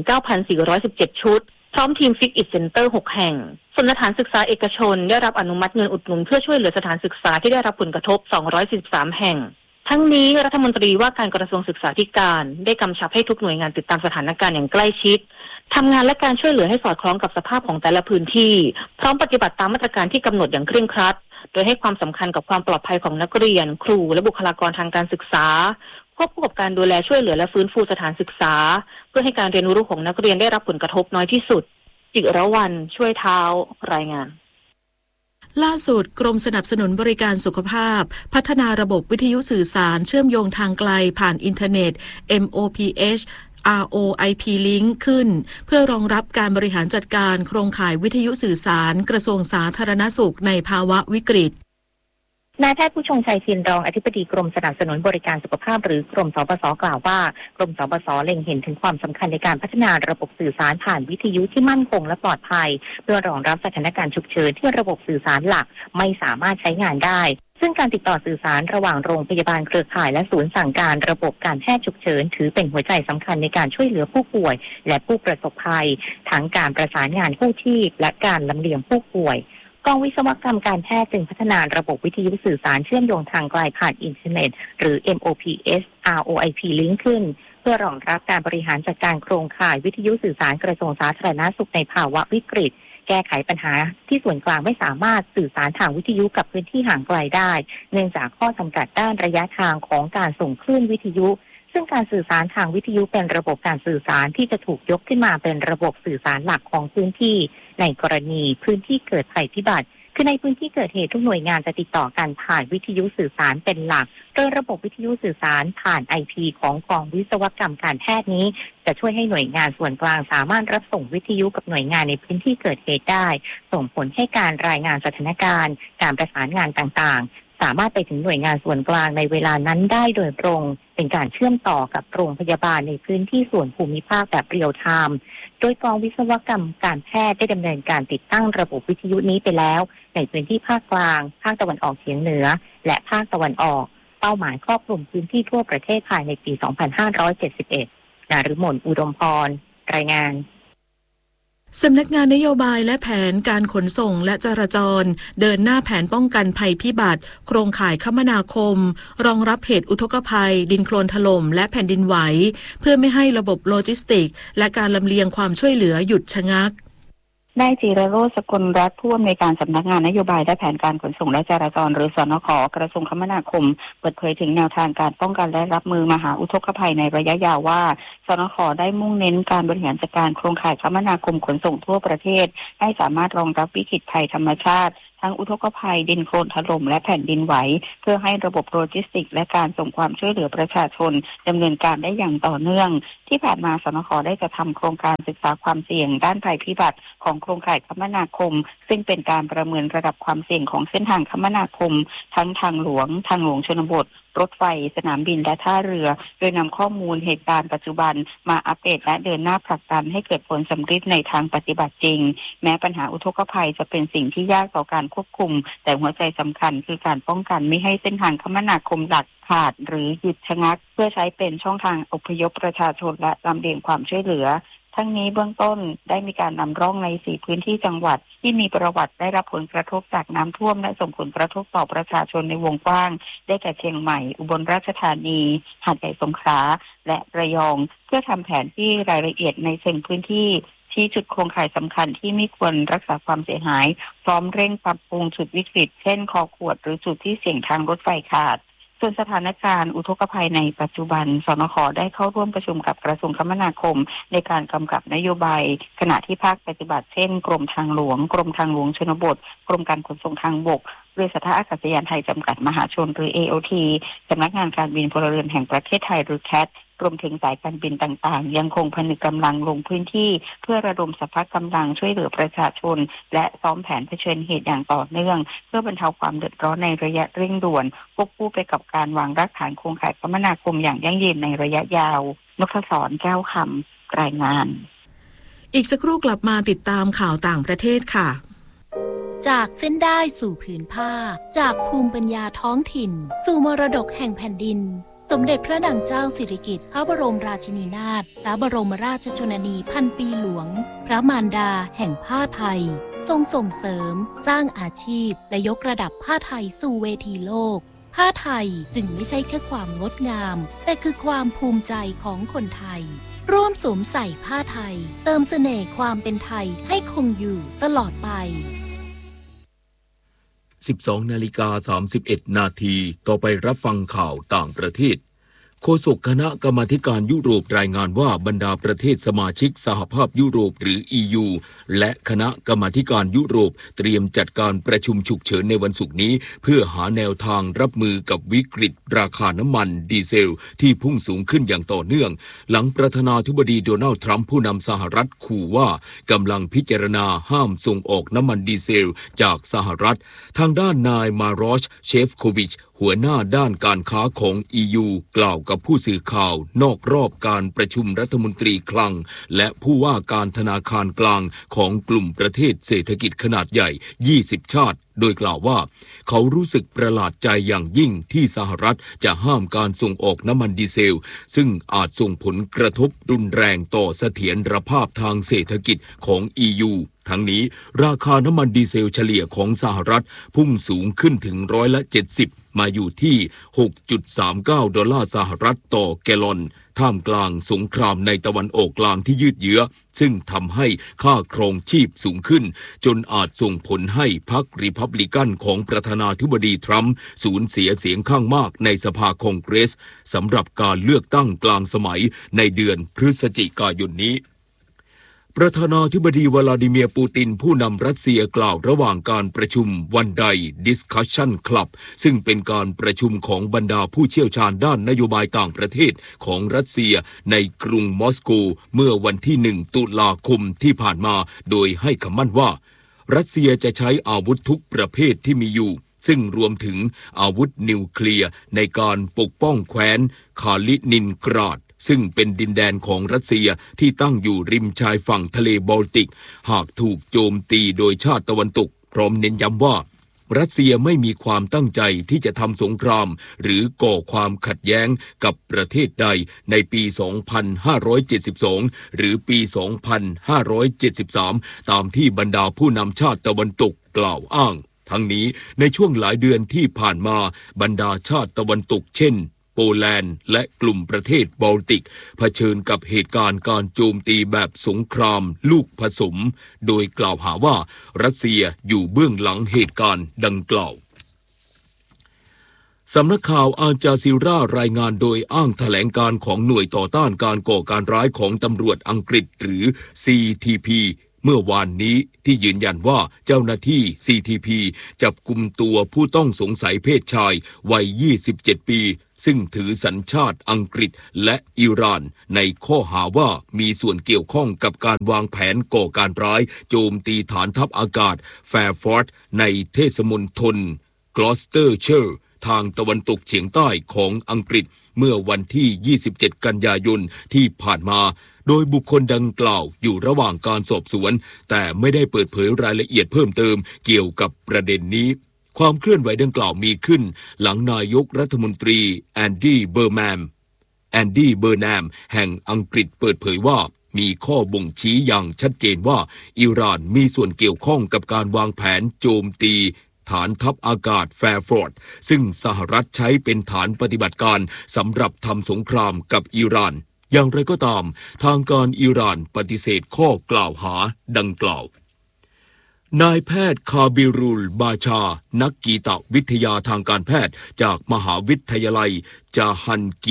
19,417 ชุดพร้อมทีมฟิกอิทเซ็นเตอร์6แห่งส่วนสถานศึกษาเอกชนได้รับอนุมัติเงินอุดหนุนเพื่อช่วยเหลือสถานศึกษาที่ได้รับผลกระทบ243แห่งทั้งนี้รัฐมนตรีว่าการกระทรวงศึกษาธิการได้กำชับให้ทุกหน่วยงานติดตามสถานการณ์อย่างใกล้ชิดทำงานและการช่วยเหลือให้สอดคล้องกับสภาพของแต่ละพื้นที่พร้อมปฏิบัติตามมาตรการที่กำหนดอย่างเคร่งครัดโดยให้ความสำคัญกับความปลอดภัยของนักเรียนครูและบุคลากรทางการศึกษาควบคู่กับการดูแลช่วยเหลือและฟื้นฟูสถานศึกษาเพื่อให้การเรียนรู้ของนักเรียนได้รับผลกระทบน้อยที่สุดจิรวรรณช่วยเท้ารายงานล่าสุดกรมสนับสนุนบริการสุขภาพพัฒนาระบบวิทยุสื่อสารเชื่อมโยงทางไกลผ่านอินเทอร์เน็ต MOPH ROIP Link ขึ้นเพื่อรองรับการบริหารจัดการโครงข่ายวิทยุสื่อสารกระทรวงสาธารณสุขในภาวะวิกฤตนายแพทย์ผู้ชงชัยชินรองอธิบดีกรมสนับสนุนบริการสุขภาพหรือกรมสปส.กล่าวว่ากรมสปส.เล็งเห็นถึงความสำคัญในการพัฒนาระบบสื่อสารผ่านวิทยุที่มั่นคงและปลอดภัยเพื่อรองรับสถานการณ์ฉุกเฉินที่ระบบสื่อสารหลักไม่สามารถใช้งานได้ซึ่งการติดต่อสื่อสารระหว่างโรงพยาบาลเครือข่ายและศูนย์สั่งการระบบการแพทย์ฉุกเฉินถือเป็นหัวใจสำคัญในการช่วยเหลือผู้ป่วยและผู้ประสบภัยทั้งการประสานงานกู้ชีพและการลำเลียงผู้ป่วยกองวิศวกรรมการแพทย์จึงพัฒนาระบบวิทยุสื่อสารเชื่อมโยงทางไกลผ่านอินเทอร์เน็ตหรือ MOPS ROIP Link ขึ้นเพื่อรองรับการบริหารจัดการโครงข่ายวิทยุสื่อสารกระทรวงสาธารณสุขในภาวะวิกฤตแก้ไขปัญหาที่ส่วนกลางไม่สามารถสื่อสารทางวิทยุกับพื้นที่ห่างไกลได้เนื่องจากข้อจำกัดด้านระยะทางของการส่งคลื่นวิทยุซึ่งการสื่อสารทางวิทยุเป็นระบบการสื่อสารที่จะถูกยกขึ้นมาเป็นระบบสื่อสารหลักของพื้นที่ในกรณีพื้นที่เกิดภัยพิบัติคือในพื้นที่เกิดเหตุทุกหน่วยงานจะติดต่อกันผ่านวิทยุสื่อสารเป็นหลักโดยระบบวิทยุสื่อสารผ่าน IP ของกองวิศวกรรมการแพทย์นี้จะช่วยให้หน่วยงานส่วนกลางสามารถรับส่งวิทยุกับหน่วยงานในพื้นที่เกิดเหตุได้ส่งผลให้การรายงานสถานการณ์การประสานงานต่างๆสามารถไปถึงหน่วยงานส่วนกลางในเวลานั้นได้โดยตรงเป็นการเชื่อมต่อกับโรงพยาบาลในพื้นที่ส่วนภูมิภาคแบบเรียลไทม์โดยกองวิศวกรรมการแพทย์ได้ดำเนินการติดตั้งระบบวิทยุนี้ไปแล้วในพื้นที่ภาคกลางภาคตะวันออกเฉียงเหนือและภาคตะวันออกเป้าหมายครอบคลุมพื้นที่ทั่วประเทศภายในปี 2571 นฤมล อุดมพรรายงานสำนักงานนโยบายและแผนการขนส่งและจราจรเดินหน้าแผนป้องกันภัยพิบัติโครงข่ายคมนาคมรองรับเหตุอุทกภัยดินโคลนถล่มและแผ่นดินไหวเพื่อไม่ให้ระบบโลจิสติกและการลำเลียงความช่วยเหลือหยุดชะงักนายจิรโรจน์ สกลรัตน์ผู้อำนวยการสำนักงานนโยบายและแผนการขนส่งและจราจรหรือสนข.กระทรวงคมนาคมเปิดเผยถึงแนวทางการป้องกันและรับมือมหาอุทกภัยในระยะยาวว่าสนข.ได้มุ่งเน้นการบริหารจัดการโครงข่ายคมนาคมขนส่งทั่วประเทศให้สามารถรองรับวิกฤตภัยธรรมชาติทั้งอุทกภัยดินโคลนถล่มและแผ่นดินไหวเพื่อให้ระบบโลจิสติกส์และการส่งความช่วยเหลือประชาชนดำเนินการได้อย่างต่อเนื่องที่ผ่านมาสนข.ได้จัดทำโครงการศึกษาความเสี่ยงด้านภัยพิบัติของโครงข่ายคมนาคมซึ่งเป็นการประเมินระดับความเสี่ยงของเส้นทางคมนาคมทั้งทางหลวงชนบทรถไฟสนามบินและท่าเรือโดยนำข้อมูลเหตุการณ์ปัจจุบันมาอัปเดตและเดินหน้าผลักดันให้เกิดผลสำเร็จในทางปฏิบัติจริงแม้ปัญหาอุทกภัยจะเป็นสิ่งที่ยากต่อการควบคุมแต่หัวใจสำคัญคือการป้องกันไม่ให้เส้นทางคมนาคมหลักขาดหรือหยุดชะงักเพื่อใช้เป็นช่องทางอพยพประชาชนและลำเลียงความช่วยเหลือทั้งนี้เบื้องต้นได้มีการนำร่องใน4พื้นที่จังหวัดที่มีประวัติได้รับผลกระทบจากน้ำท่วมและส่งผลกระทบต่อประชาชนในวงกว้างได้แก่เชียงใหม่อุบลราชธานีหาดใหญ่สงขลาและระยองเพื่อทำแผนที่รายละเอียดในเชิงพื้นที่ที่จุดโครงข่ายสำคัญที่ไม่ควรรักษาความเสียหายพร้อมเร่งปรับปรุงจุดวิกฤตเช่นคอขวดหรือจุดที่เสี่ยงทางรถไฟขาดส่วนสถานการณ์อุทกภัยในปัจจุบันสนข.ได้เข้าร่วมประชุมกับกระทรวงคมนาคมในการกำกับนโยบายขณะที่ภาคปฏิบัติเช่นกรมทางหลวงชนบทกรมการขนส่งทางบกบริษัทท่าอากาศยานไทยจำกัดมหาชนหรือ AOT สำนักงานการบินพลเรือนแห่งประเทศไทยหรือ CAT รวมถึงสายการบินต่างๆยังคงผนึกกำลังลงพื้นที่เพื่อระดมสรรพกำลังช่วยเหลือประชาชนและซ้อมแผนเผชิญเหตุอย่างต่อเนื่องเพื่อบรรเทาความเดือดร้อนในระยะเร่งด่วนควบคู่ไปกับการวางรากฐานโครงข่ายคมนาคมอย่างยั่งยืนในระยะยาวนพศร แก้วคำรายงานอีกสักครู่กลับมาติดตามข่าวต่างประเทศค่ะจากเส้นได้สู่ผืนผ้าจากภูมิปัญญาท้องถิ่นสู่มรดกแห่งแผ่นดินสมเด็จพระนางเจ้าสิริกิติ์พระบรมราชินีนาถพระบรมราชชนนีพันปีหลวงพระมารดาแห่งผ้าไทยทรงส่งเสริมสร้างอาชีพและยกระดับผ้าไทยสู่เวทีโลกผ้าไทยจึงไม่ใช่แค่ความงดงามแต่คือความภูมิใจของคนไทยร่วมสวมใส่ผ้าไทยเติมเสน่ห์ความเป็นไทยให้คงอยู่ตลอดไป 12:31 นาทีต่อไปรับฟังข่าวต่างประเทศโฆษกคณะกรรมาธิการยุโรปรายงานว่าบรรดาประเทศสมาชิกสหภาพยุโรปหรือ EU และคณะกรรมาธิการยุโรปเตรียมจัดการประชุมฉุกเฉินในวันศุกร์นี้เพื่อหาแนวทางรับมือกับวิกฤตราคาน้ำมันดีเซลที่พุ่งสูงขึ้นอย่างต่อเนื่องหลังประธานาธิบดีโดนัลด์ทรัมป์ผู้นำสหรัฐขู่ว่ากำลังพิจารณาห้ามส่งออกน้ำมันดีเซลจากสหรัฐทางด้านนายมาโรช เชฟโควิชหัวหน้าด้านการค้าของ EU กล่าวกับผู้สื่อข่าวนอกรอบการประชุมรัฐมนตรีคลังและผู้ว่าการธนาคารกลางของกลุ่มประเทศเศรษฐกิจขนาดใหญ่20ชาติโดยกล่าวว่าเขารู้สึกประหลาดใจอย่างยิ่งที่สหรัฐจะห้ามการส่งออกน้ำมันดีเซลซึ่งอาจส่งผลกระทบรุนแรงต่อเสถียรภาพทางเศรษฐกิจของ EU ทั้งนี้ราคาน้ำมันดีเซลเฉลี่ยของสหรัฐพุ่งสูงขึ้นถึง70%มาอยู่ที่ $6.39 สหรัฐต่อแกลลอนท่ามกลางสงครามในตะวันออกกลางที่ยืดเยื้อซึ่งทำให้ค่าครองชีพสูงขึ้นจนอาจส่งผลให้พรรครีพับลิกันของประธานาธิบดีทรัมป์สูญเสียเสียงข้างมากในสภาคองเกรสสำหรับการเลือกตั้งกลางสมัยในเดือนพฤศจิกายนนี้ประธานาธิบดีวลาดิเมียร์ปูตินผู้นำรัสเซียกล่าวระหว่างการประชุมวันได Discussion Club ซึ่งเป็นการประชุมของบรรดาผู้เชี่ยวชาญด้านนโยบายต่างประเทศของรัสเซียในกรุงมอสโกเมื่อวันที่1 ตุลาคมที่ผ่านมาโดยให้คำมั่นว่ารัสเซียจะใช้อาวุธทุกประเภทที่มีอยู่ซึ่งรวมถึงอาวุธนิวเคลียร์ในการปกป้องแคว้นคาลินินกราดซึ่งเป็นดินแดนของรัสเซียที่ตั้งอยู่ริมชายฝั่งทะเลบอลติกหากถูกโจมตีโดยชาติตะวันตกพร้อมเน้นย้ำว่ารัสเซียไม่มีความตั้งใจที่จะทำสงครามหรือก่อความขัดแย้งกับประเทศใดในปี 2572 หรือปี 2573 ตามที่บรรดาผู้นำชาติตะวันตกกล่าวอ้างทั้งนี้ในช่วงหลายเดือนที่ผ่านมาบรรดาชาติตะวันตกเช่นโปแลนด์และกลุ่มประเทศบอลติกเผชิญกับเหตุการณ์การโจมตีแบบสงครามลูกผสมโดยกล่าวหาว่ารัสเซียอยู่เบื้องหลังเหตุการณ์ดังกล่าวสำนักข่าวอาลจาซีรารายงานโดยอ้างแถลงการของหน่วยต่อต้านการก่อการร้ายของตำรวจอังกฤษหรือ CTP เมื่อวานนี้ที่ยืนยันว่าเจ้าหน้าที่ CTP จับกุมตัวผู้ต้องสงสัยเพศชายวัย 27 ปีซึ่งถือสัญชาติอังกฤษและอิหร่านในข้อหาว่ามีส่วนเกี่ยวข้องกับการวางแผนก่อการร้ายโจมตีฐานทัพอากาศแฟร์ฟอร์ดในเทศมณฑลกลอสเตอร์เชอร์ทางตะวันตกเฉียงใต้ของอังกฤษเมื่อวันที่ 27 กันยายนที่ผ่านมาโดยบุคคลดังกล่าวอยู่ระหว่างการสอบสวนแต่ไม่ได้เปิดเผยรายละเอียดเพิ่มเติมเกี่ยวกับประเด็นนี้ความเคลื่อนไหวดังกล่าวมีขึ้นหลังนายกรัฐมนตรีแอนดี้เบอร์แนมแห่งอังกฤษเปิดเผยว่ามีข้อบ่งชี้อย่างชัดเจนว่าอิหร่านมีส่วนเกี่ยวข้องกับการวางแผนโจมตีฐานทัพอากาศแฟร์ฟอร์ดซึ่งสหรัฐใช้เป็นฐานปฏิบัติการสำหรับทำสงครามกับอิหร่านอย่างไรก็ตามทางการอิหร่านปฏิเสธข้อกล่าวหาดังกล่าวนายแพทย์คาบิรุลบาชานักกีตวิทยาทางการแพทย์จากมหาวิทยาลัยจาฮันกี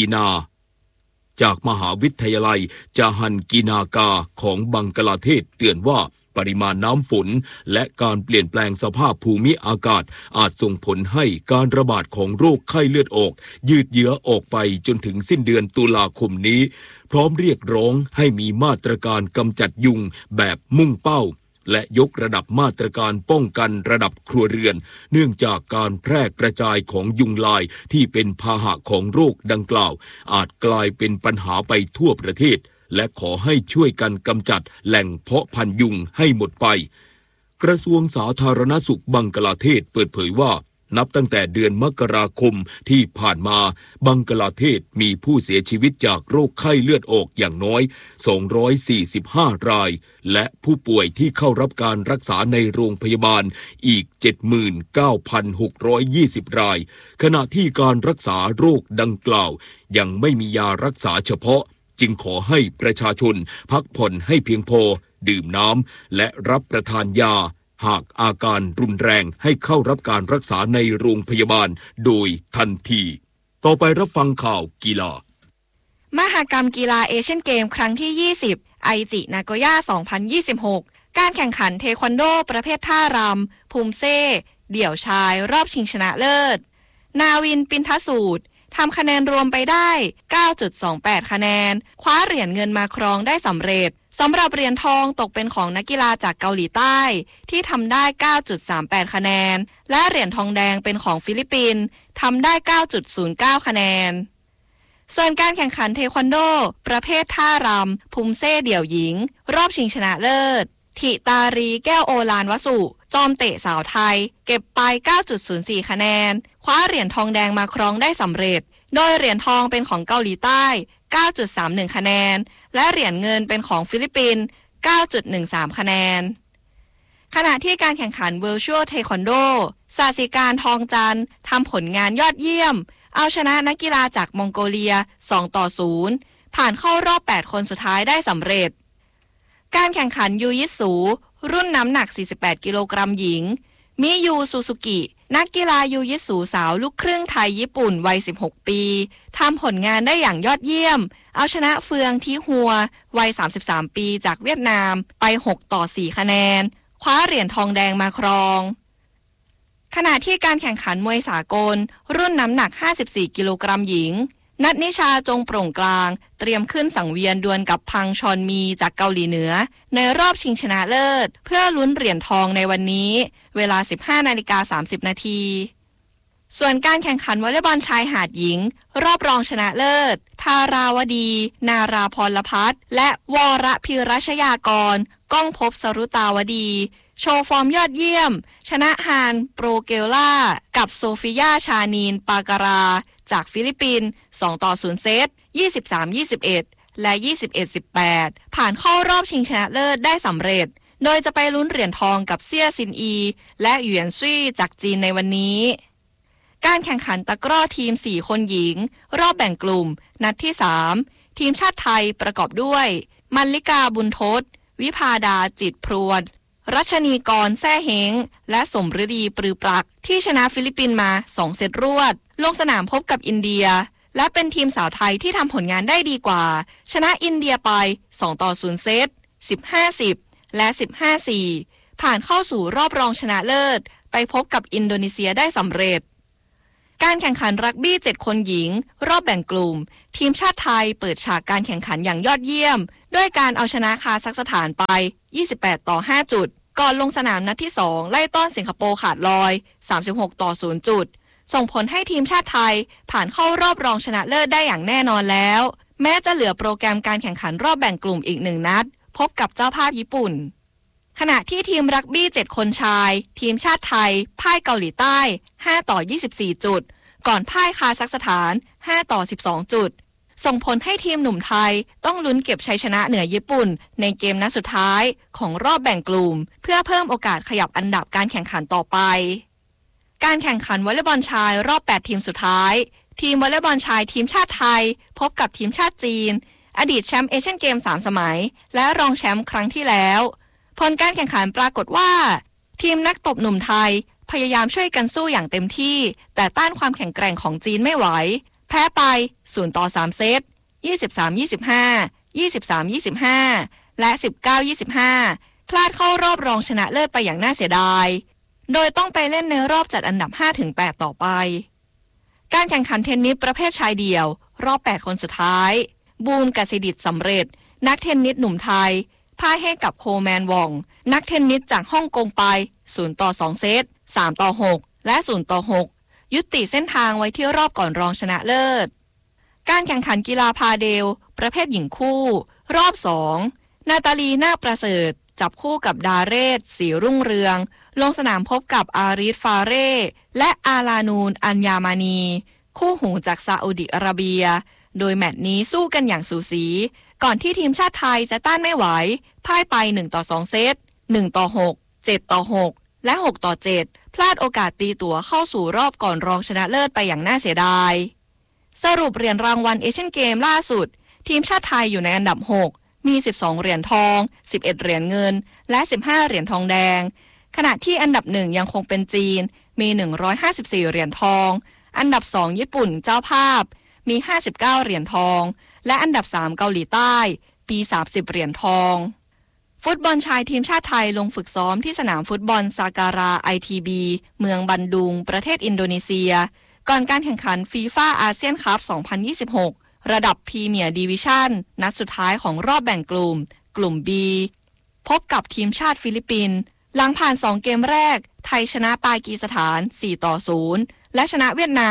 นากาของบังกลาเทศเตือนว่าปริมาณน้ำฝนและการเปลี่ยนแปลงสภาพภูมิอากาศอาจส่งผลให้การระบาดของโรคไข้เลือดออกยืดเยื้อออกไปจนถึงสิ้นเดือนตุลาคมนี้พร้อมเรียกร้องให้มีมาตรการกำจัดยุงแบบมุ่งเป้าและยกระดับมาตรการป้องกันระดับครัวเรือนเนื่องจากการแพร่กระจายของยุงลายที่เป็นพาหะของโรคดังกล่าวอาจกลายเป็นปัญหาไปทั่วประเทศและขอให้ช่วยกันกำจัดแหล่งเพาะพันธุ์ยุงให้หมดไปกระทรวงสาธารณสุขบังกลาเทศเปิดเผยว่านับตั้งแต่เดือนมกราคมที่ผ่านมาบังกลาเทศมีผู้เสียชีวิตจากโรคไข้เลือดออกอย่างน้อย245รายและผู้ป่วยที่เข้ารับการรักษาในโรงพยาบาลอีก 79,620 รายขณะที่การรักษาโรคดังกล่าวยังไม่มียารักษาเฉพาะจึงขอให้ประชาชนพักผ่อนให้เพียงพอดื่มน้ำและรับประทานยาหากอาการรุนแรงให้เข้ารับการรักษาในโรงพยาบาลโดยทันทีต่อไปรับฟังข่าวกีฬามหกรรมกีฬาเอเชียนเกมครั้งที่20ไอจินาโกย่า2026การแข่งขันเทควันโดประเภทท่ารำภูมิเซ่เดี่ยวชายรอบชิงชนะเลิศนาวินปินทสูตรทำคะแนนรวมไปได้ 9.28 คะแนนคว้าเหรียญเงินมาครองได้สำเร็จสำหรับเหรียญทองตกเป็นของนักกีฬาจากเกาหลีใต้ที่ทำได้ 9.38 คะแนนและเหรียญทองแดงเป็นของฟิลิปปินส์ทำได้ 9.09 คะแนนส่วนการแข่งขันเทควันโดประเภทท่ารำภูมิเซ่เดี่ยวหญิงรอบชิงชนะเลิศธิตารีแก้วโอฬารวสุจอมเตะสาวไทยเก็บไป 9.04 คะแนนคว้าเหรียญทองแดงมาครองได้สำเร็จโดยเหรียญทองเป็นของเกาหลีใต้ 9.31 คะแนนและเหรียญเงินเป็นของฟิลิปปินส์ 9.13 คะแนนขณะที่การแข่งขัน Virtual Taekwondo ศาสิการทองจันทร์ทำผลงานยอดเยี่ยมเอาชนะนักกีฬาจากมองโกเลีย 2-0 ผ่านเข้ารอบ 8 คนสุดท้ายได้สำเร็จการแข่งขันยูยิสูรุ่นน้ำหนัก 48 กิโลกรัมหญิงมิยูซูซูกินักกีฬายูยิสูสาวลูกครึ่งไทยญี่ปุ่นวัย 16 ปีทำผลงานได้อย่างยอดเยี่ยมเอาชนะเฟืองทีฮัววัย 33 ปีจากเวียดนามไป 6-4 คะแนนคว้าเหรียญทองแดงมาครองขณะที่การแข่งขันมวยสากลรุ่นน้ำหนัก 54 กิโลกรัมหญิงนัทนิชาจงโปร่งกลางเตรียมขึ้นสังเวียนดวลกับพังชอนมีจากเกาหลีเหนือในรอบชิงชนะเลิศเพื่อลุ้นเหรียญทองในวันนี้เวลา 15:30 นาทีส่วนการแข่งขันวอลเลย์บอลชายหาดหญิงรอบรองชนะเลิศธาราวดีนาราพรพัฒน์และวรพิรัชยากรก้องภพสรุตาวดีโชว์ฟอร์มยอดเยี่ยมชนะฮานโปรเกลล่ากับโซฟิยาชานีนปาการาจากฟิลิปปินส์ 2-0 เซต 23-21 และ 21-18 ผ่านเข้ารอบชิงชนะเลิศได้สำเร็จโดยจะไปลุ้นเหรียญทองกับเซี่ยซินอีและหยวนซี่จากจีนในวันนี้การแข่งขันตะกร้อทีม 4 คนหญิงรอบแบ่งกลุ่มนัดที่ 3 ทีมชาติไทยประกอบด้วยมัลลิกาบุญทศวิภาดาจิตพรวนรัชนีกรแซ่เฮงและสมฤดีปรือปลักที่ชนะฟิลิปปินส์มา 2 เซตรวดลงสนามพบกับอินเดียและเป็นทีมสาวไทยที่ทำผลงานได้ดีกว่าชนะอินเดียไป 2-0 เซต 15-10 และ 15-4 ผ่านเข้าสู่รอบรองชนะเลิศไปพบกับอินโดนีเซียได้สำเร็จการแข่งขันรักบี้7คนหญิงรอบแบ่งกลุ่มทีมชาติไทยเปิดฉากการแข่งขันอย่างยอดเยี่ยมด้วยการเอาชนะคาซัคสถานไป28-5 จุดก่อนลงสนามนัดที่2ไล่ต้อนสิงคโปร์ขาดลอย36-0 จุดส่งผลให้ทีมชาติไทยผ่านเข้ารอบรองชนะเลิศได้อย่างแน่นอนแล้วแม้จะเหลือโปรแกรมการแข่งขันรอบแบ่งกลุ่มอีก1นัดพบกับเจ้าภาพญี่ปุ่นขณะที่ทีมรักบี้7คนชายทีมชาติไทยพ่ายเกาหลีใต้5-24 จุดก่อนพ่ายคาซัคสถาน5-12 จุดส่งผลให้ทีมหนุ่มไทยต้องลุ้นเก็บชัยชนะเหนือญี่ปุ่นในเกมนัดสุดท้ายของรอบแบ่งกลุ่มเพื่อเพิ่มโอกาสขยับอันดับการแข่งขันต่อไปการแข่งขันวอลเลย์บอลชายรอบ8ทีมสุดท้ายทีมวอลเลย์บอลชายทีมชาติไทยพบกับทีมชาติจีนอดีตแชมป์เอเชียนเกม3 สมัยและรองแชมป์ครั้งที่แล้วผลการแข่งขันปรากฏว่าทีมนักตบหนุ่มไทยพยายามช่วยกันสู้อย่างเต็มที่แต่ต้านความแข็งแกร่งของจีนไม่ไหวแพ้ไป0-3 เซต 23-25 23-25 และ 19-25 พลาดเข้ารอบรองชนะเลิศไปอย่างน่าเสียดายโดยต้องไปเล่นในรอบจัดอันดับ 5-8 ต่อไปการแข่งขันเทนนิสประเภทชายเดี่ยวรอบ8คนสุดท้ายบูมกสิดิษฐ์สำเร็จนักเทนนิสหนุ่มไทยพ่ายให้กับโคแมนวองนักเทนนิสจากฮ่องกงไป0-2 เซต 3-6 และ0-6 ยุติเส้นทางไว้ที่รอบก่อนรองชนะเลิศการแข่งขันกีฬาพาเดลประเภทหญิงคู่รอบ2นาตาลีนาคประเสริฐจับคู่กับดาเรศศรีรุ่งเรืองลงสนามพบกับอาริสฟาเร่และอาลานูนอัญญามานีคู่หูจากซาอุดิอาระเบียโดยแมตช์นี้สู้กันอย่างสูสีก่อนที่ทีมชาติไทยจะต้านไม่ไหวพ่ายไป1-2 เซต 1-6 7-6 และ 6-7 พลาดโอกาสตีตั๋วเข้าสู่รอบก่อนรองชนะเลิศไปอย่างน่าเสียดายสรุปเหรียญรางวัลเอเชียนเกมล่าสุดทีมชาติไทยอยู่ในอันดับ6มี12เหรียญทอง11เหรียญเงินและ15เหรียญทองแดงขณะที่อันดับ1ยังคงเป็นจีนมี154เหรียญทองอันดับ2ญี่ปุ่นเจ้าภาพมี59เหรียญทองและอันดับ3เกาหลีใต้มี30เหรียญทองฟุตบอลชายทีมชาติไทยลงฝึกซ้อมที่สนามฟุตบอลซาการา ITB เมืองบันดุงประเทศอินโดนีเซียก่อนการแข่งขันฟีฟ่าอาเซียนคัพ 2026 ระดับพรีเมียร์ดิวิชั่นนัดสุดท้ายของรอบแบ่งกลุ่ม B พบกับทีมชาติฟิลิปปินส์หลังผ่าน2เกมแรกไทยชนะปากีสถาน 4-0 และชนะเวียดนาม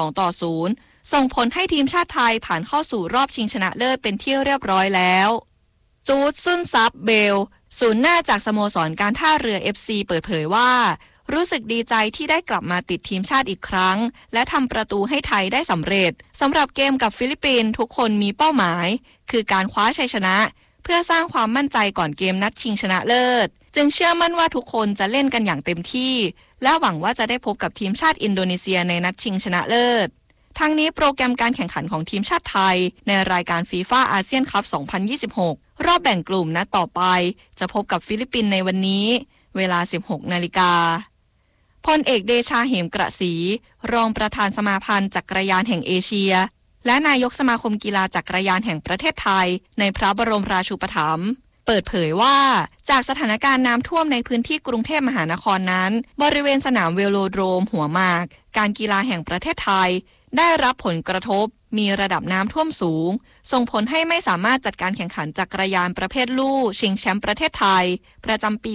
2-0 ส่งผลให้ทีมชาติไทยผ่านเข้าสู่รอบชิงชนะเลิศเป็นที่เรียบร้อยแล้วจูดซุนซับเบลศูนย์หน้าจากสโมสรการท่าเรือ FC เปิดเผยว่ารู้สึกดีใจที่ได้กลับมาติดทีมชาติอีกครั้งและทำประตูให้ไทยได้สำเร็จสำหรับเกมกับฟิลิปปินส์ทุกคนมีเป้าหมายคือการคว้าชัยชนะเพื่อสร้างความมั่นใจก่อนเกมนัดชิงชนะเลิศจึงเชื่อมั่นว่าทุกคนจะเล่นกันอย่างเต็มที่และหวังว่าจะได้พบกับทีมชาติอินโดนีเซียในนัดชิงชนะเลิศทั้งนี้โปรแกรมการแข่งขันของทีมชาติไทยในรายการฟีฟ่าอาเซียนคัพ 2026 รอบแบ่งกลุ่มนัดต่อไปจะพบกับฟิลิปปินส์ในวันนี้เวลา 16 นาฬิกาพลเอกเดชาเหมกระศรีรองประธานสมาพันธ์จักรยานแห่งเอเชียและนายกสมาคมกีฬาจักรยานแห่งประเทศไทยในพระบรมราชูปถัมภ์เปิดเผยว่าจากสถานการณ์น้ำท่วมในพื้นที่กรุงเทพมหานครนั้นบริเวณสนามเวโลโดรมหัวหมากการกีฬาแห่งประเทศไทยได้รับผลกระทบมีระดับน้ำท่วมสูงส่งผลให้ไม่สามารถจัดการแข่งขันจักรยานประเภทลู่ชิงแชมป์ประเทศไทยประจำปี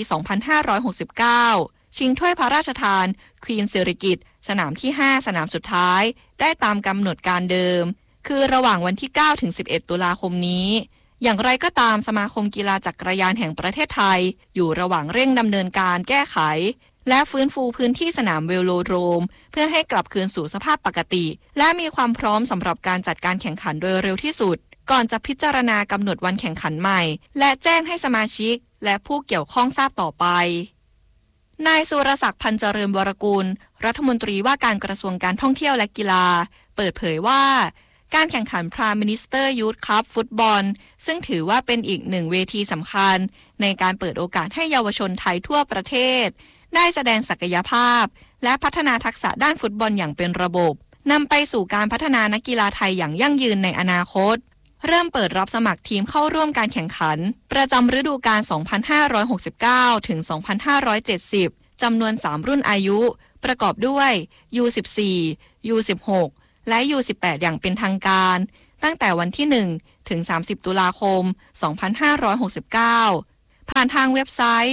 2569 ชิงถ้วยพระราชทานควีนสิริกิติ์สนามที่ 5 สนามสุดท้ายได้ตามกำหนดการเดิมคือระหว่างวันที่ 9 ถึง 11 ตุลาคมนี้อย่างไรก็ตามสมาคมกีฬาจักรยานแห่งประเทศไทยอยู่ระหว่างเร่งดำเนินการแก้ไขและฟื้นฟูพื้นที่สนามเวโลโดรมเพื่อให้กลับคืนสู่สภาพปกติและมีความพร้อมสำหรับการจัดการแข่งขันโดยเร็วที่สุดก่อนจะพิจารณากำหนดวันแข่งขันใหม่และแจ้งให้สมาชิกและผู้เกี่ยวข้องทราบต่อไปนายสุรศักดิ์พันเจริญวรกุลรัฐมนตรีว่าการกระทรวงการท่องเที่ยวและกีฬาเปิดเผยว่าการแข่งขัน Prime Minister Youth Cup ฟุตบอลซึ่งถือว่าเป็นอีกหนึ่งเวทีสำคัญในการเปิดโอกาสให้เยาวชนไทยทั่วประเทศได้แสดงศักยภาพและพัฒนาทักษะด้านฟุตบอลอย่างเป็นระบบนำไปสู่การพัฒนานักกีฬาไทยอย่างยั่งยืนในอนาคตเริ่มเปิดรับสมัครทีมเข้าร่วมการแข่งขันประจำฤดูกาล 2569 ถึง 2570 จำนวน 3 รุ่นอายุ ประกอบด้วย U14 U16 และ U18 อย่างเป็นทางการตั้งแต่วันที่ 1 ถึง 30 ตุลาคม 2569 ผ่านทางเว็บไซต์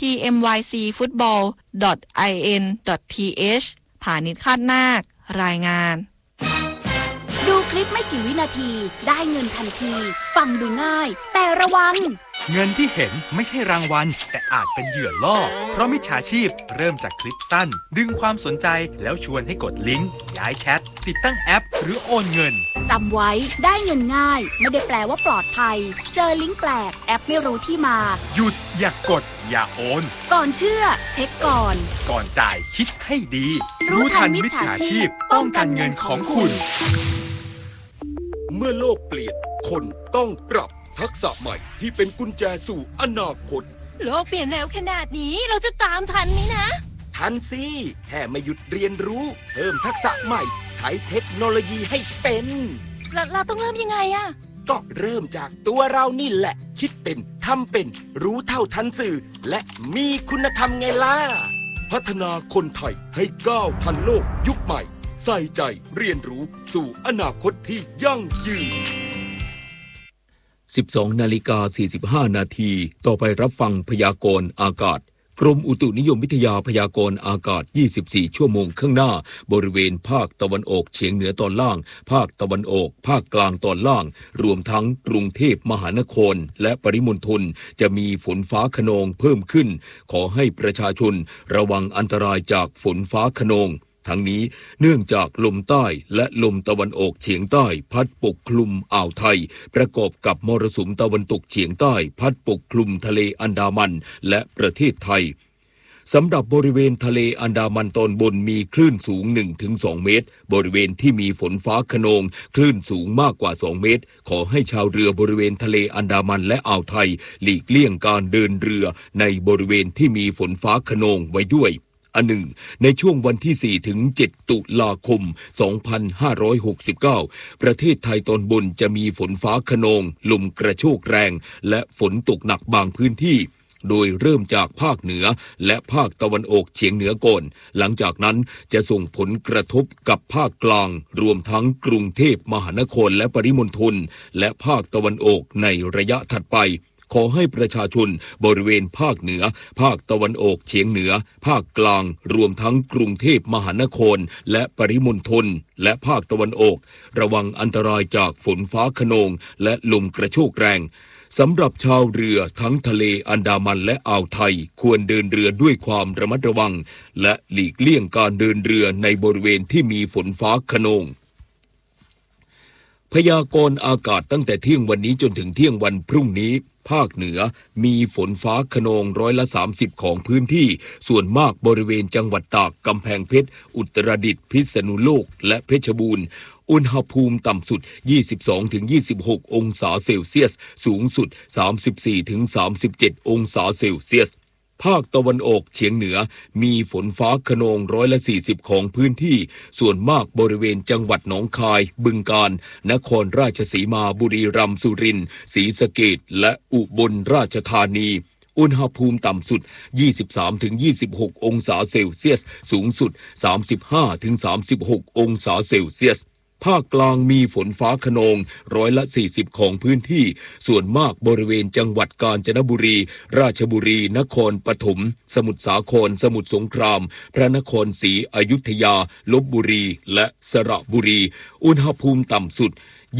pmycfootball.in.th ผานิช คาดนาครายงานดูคลิปไม่กี่วินาทีได้เงินทันที ฟังดูง่ายแต่ระวังเงินที่เห็นไม่ใช่รางวัลแต่อาจเป็นเหยื่อล่อเพราะมิจฉาชีพเริ่มจากคลิปสั้นดึงความสนใจแล้วชวนให้กดลิงก์ย้ายแชทติดตั้งแอปหรือโอนเงินจำไว้ได้เงินง่ายไม่ได้แปลว่าปลอดภัยเจอลิงก์แปลกแอปไม่รู้ที่มาหยุดอย่ากดอย่าโอนก่อนเชื่อเช็คก่อนจ่ายคิดให้ดีรู้ทันมิจฉาชีพป้องกันเงินของคุณเมื่อโลกเปลี่ยนคนต้องปรับทักษะใหม่ที่เป็นกุญแจสู่อนาคตโลกเปลี่ยนเร็วขนาดนี้เราจะตามทันไหมนะทันสิแค่ไม่หยุดเรียนรู้เพิ่มทักษะใหม่ใช้เทคโนโลยีให้เป็นเราต้องเริ่มยังไงอะก็เริ่มจากตัวเรานี่แหละคิดเป็นทำเป็นรู้เท่าทันสื่อและมีคุณธรรมไงล่ะพัฒนาคนไทยให้ก้าวทันโลกยุคใหม่ใส่ใจเรียนรู้สู่อนาคตที่ยั่งยืน12:45 นาทีต่อไปรับฟังพยากรณ์อากาศกรมอุตุนิยมวิทยาพยากรณ์อากาศ24ชั่วโมงข้างหน้าบริเวณภาคตะวันออกเฉียงเหนือตอนล่างภาคตะวันออกภาคกลางตอนล่างรวมทั้งกรุงเทพมหานครและปริมณฑลจะมีฝนฟ้าคะนองเพิ่มขึ้นขอให้ประชาชนระวังอันตรายจากฝนฟ้าคะนองทั้งนี้เนื่องจากลมใต้และลมตะวันออกเฉียงใต้พัดปกคลุมอ่าวไทยประกอบกับมรสุมตะวันตกเฉียงใต้พัดปกคลุมทะเลอันดามันและประเทศไทยสำหรับบริเวณทะเลอันดามันตอนบนมีคลื่นสูง 1-2 เมตรบริเวณที่มีฝนฟ้าคะนองคลื่นสูงมากกว่า2เมตรขอให้ชาวเรือบริเวณทะเลอันดามันและอ่าวไทยหลีกเลี่ยงการเดินเรือในบริเวณที่มีฝนฟ้าคะนองไว้ด้วยอันหนึ่งในช่วงวันที่4ถึง7ตุลาคม2569ประเทศไทยตอนบนจะมีฝนฟ้าคะนองลมกระโชกแรงและฝนตกหนักบางพื้นที่โดยเริ่มจากภาคเหนือและภาคตะวันออกเฉียงเหนือก่อนหลังจากนั้นจะส่งผลกระทบกับภาคกลางรวมทั้งกรุงเทพมหานครและปริมณฑลและภาคตะวันออกในระยะถัดไปขอให้ประชาชนบริเวณภาคเหนือภาคตะวันออกเฉียงเหนือภาคกลางรวมทั้งกรุงเทพมหานครและปริมณฑลและภาคตะวันออกระวังอันตรายจากฝนฟ้าคะนองและลมกระโชกแรงสำหรับชาวเรือทั้งทะเลอันดามันและอ่าวไทยควรเดินเรือด้วยความระมัดระวังและหลีกเลี่ยงการเดินเรือในบริเวณที่มีฝนฟ้าคะนองพยากรณ์อากาศตั้งแต่เที่ยงวันนี้จนถึงเที่ยงวันพรุ่งนี้ภาคเหนือมีฝนฟ้าคะนอง30%ของพื้นที่ส่วนมากบริเวณจังหวัดตากกำแพงเพชรอุตรดิตถ์พิษณุโลกและเพชรบูรณ์อุณหภูมิต่ำสุด 22-26 องศาเซลเซียสสูงสุด 34-37 องศาเซลเซียสภาคตะวันออกเฉียงเหนือมีฝนฟ้าคะนอง40%ของพื้นที่ส่วนมากบริเวณจังหวัดหนองคายบึงกาฬนครราชสีมาบุรีรัมย์สุรินทร์ศรีสะเกษและอุบลราชธานีอุณหภูมิต่ำสุด 23-26 องศาเซลเซียสสูงสุด 35-36 องศาเซลเซียสภาคกลางมีฝนฟ้าคะนอง40%ของพื้นที่ส่วนมากบริเวณจังหวัดกาญจนบุรีราชบุรีนครปฐมสมุทรสาครสมุทรสงครามพระนครศรีอยุธยาลพบุรีและสระบุรีอุณหภูมิต่ำสุด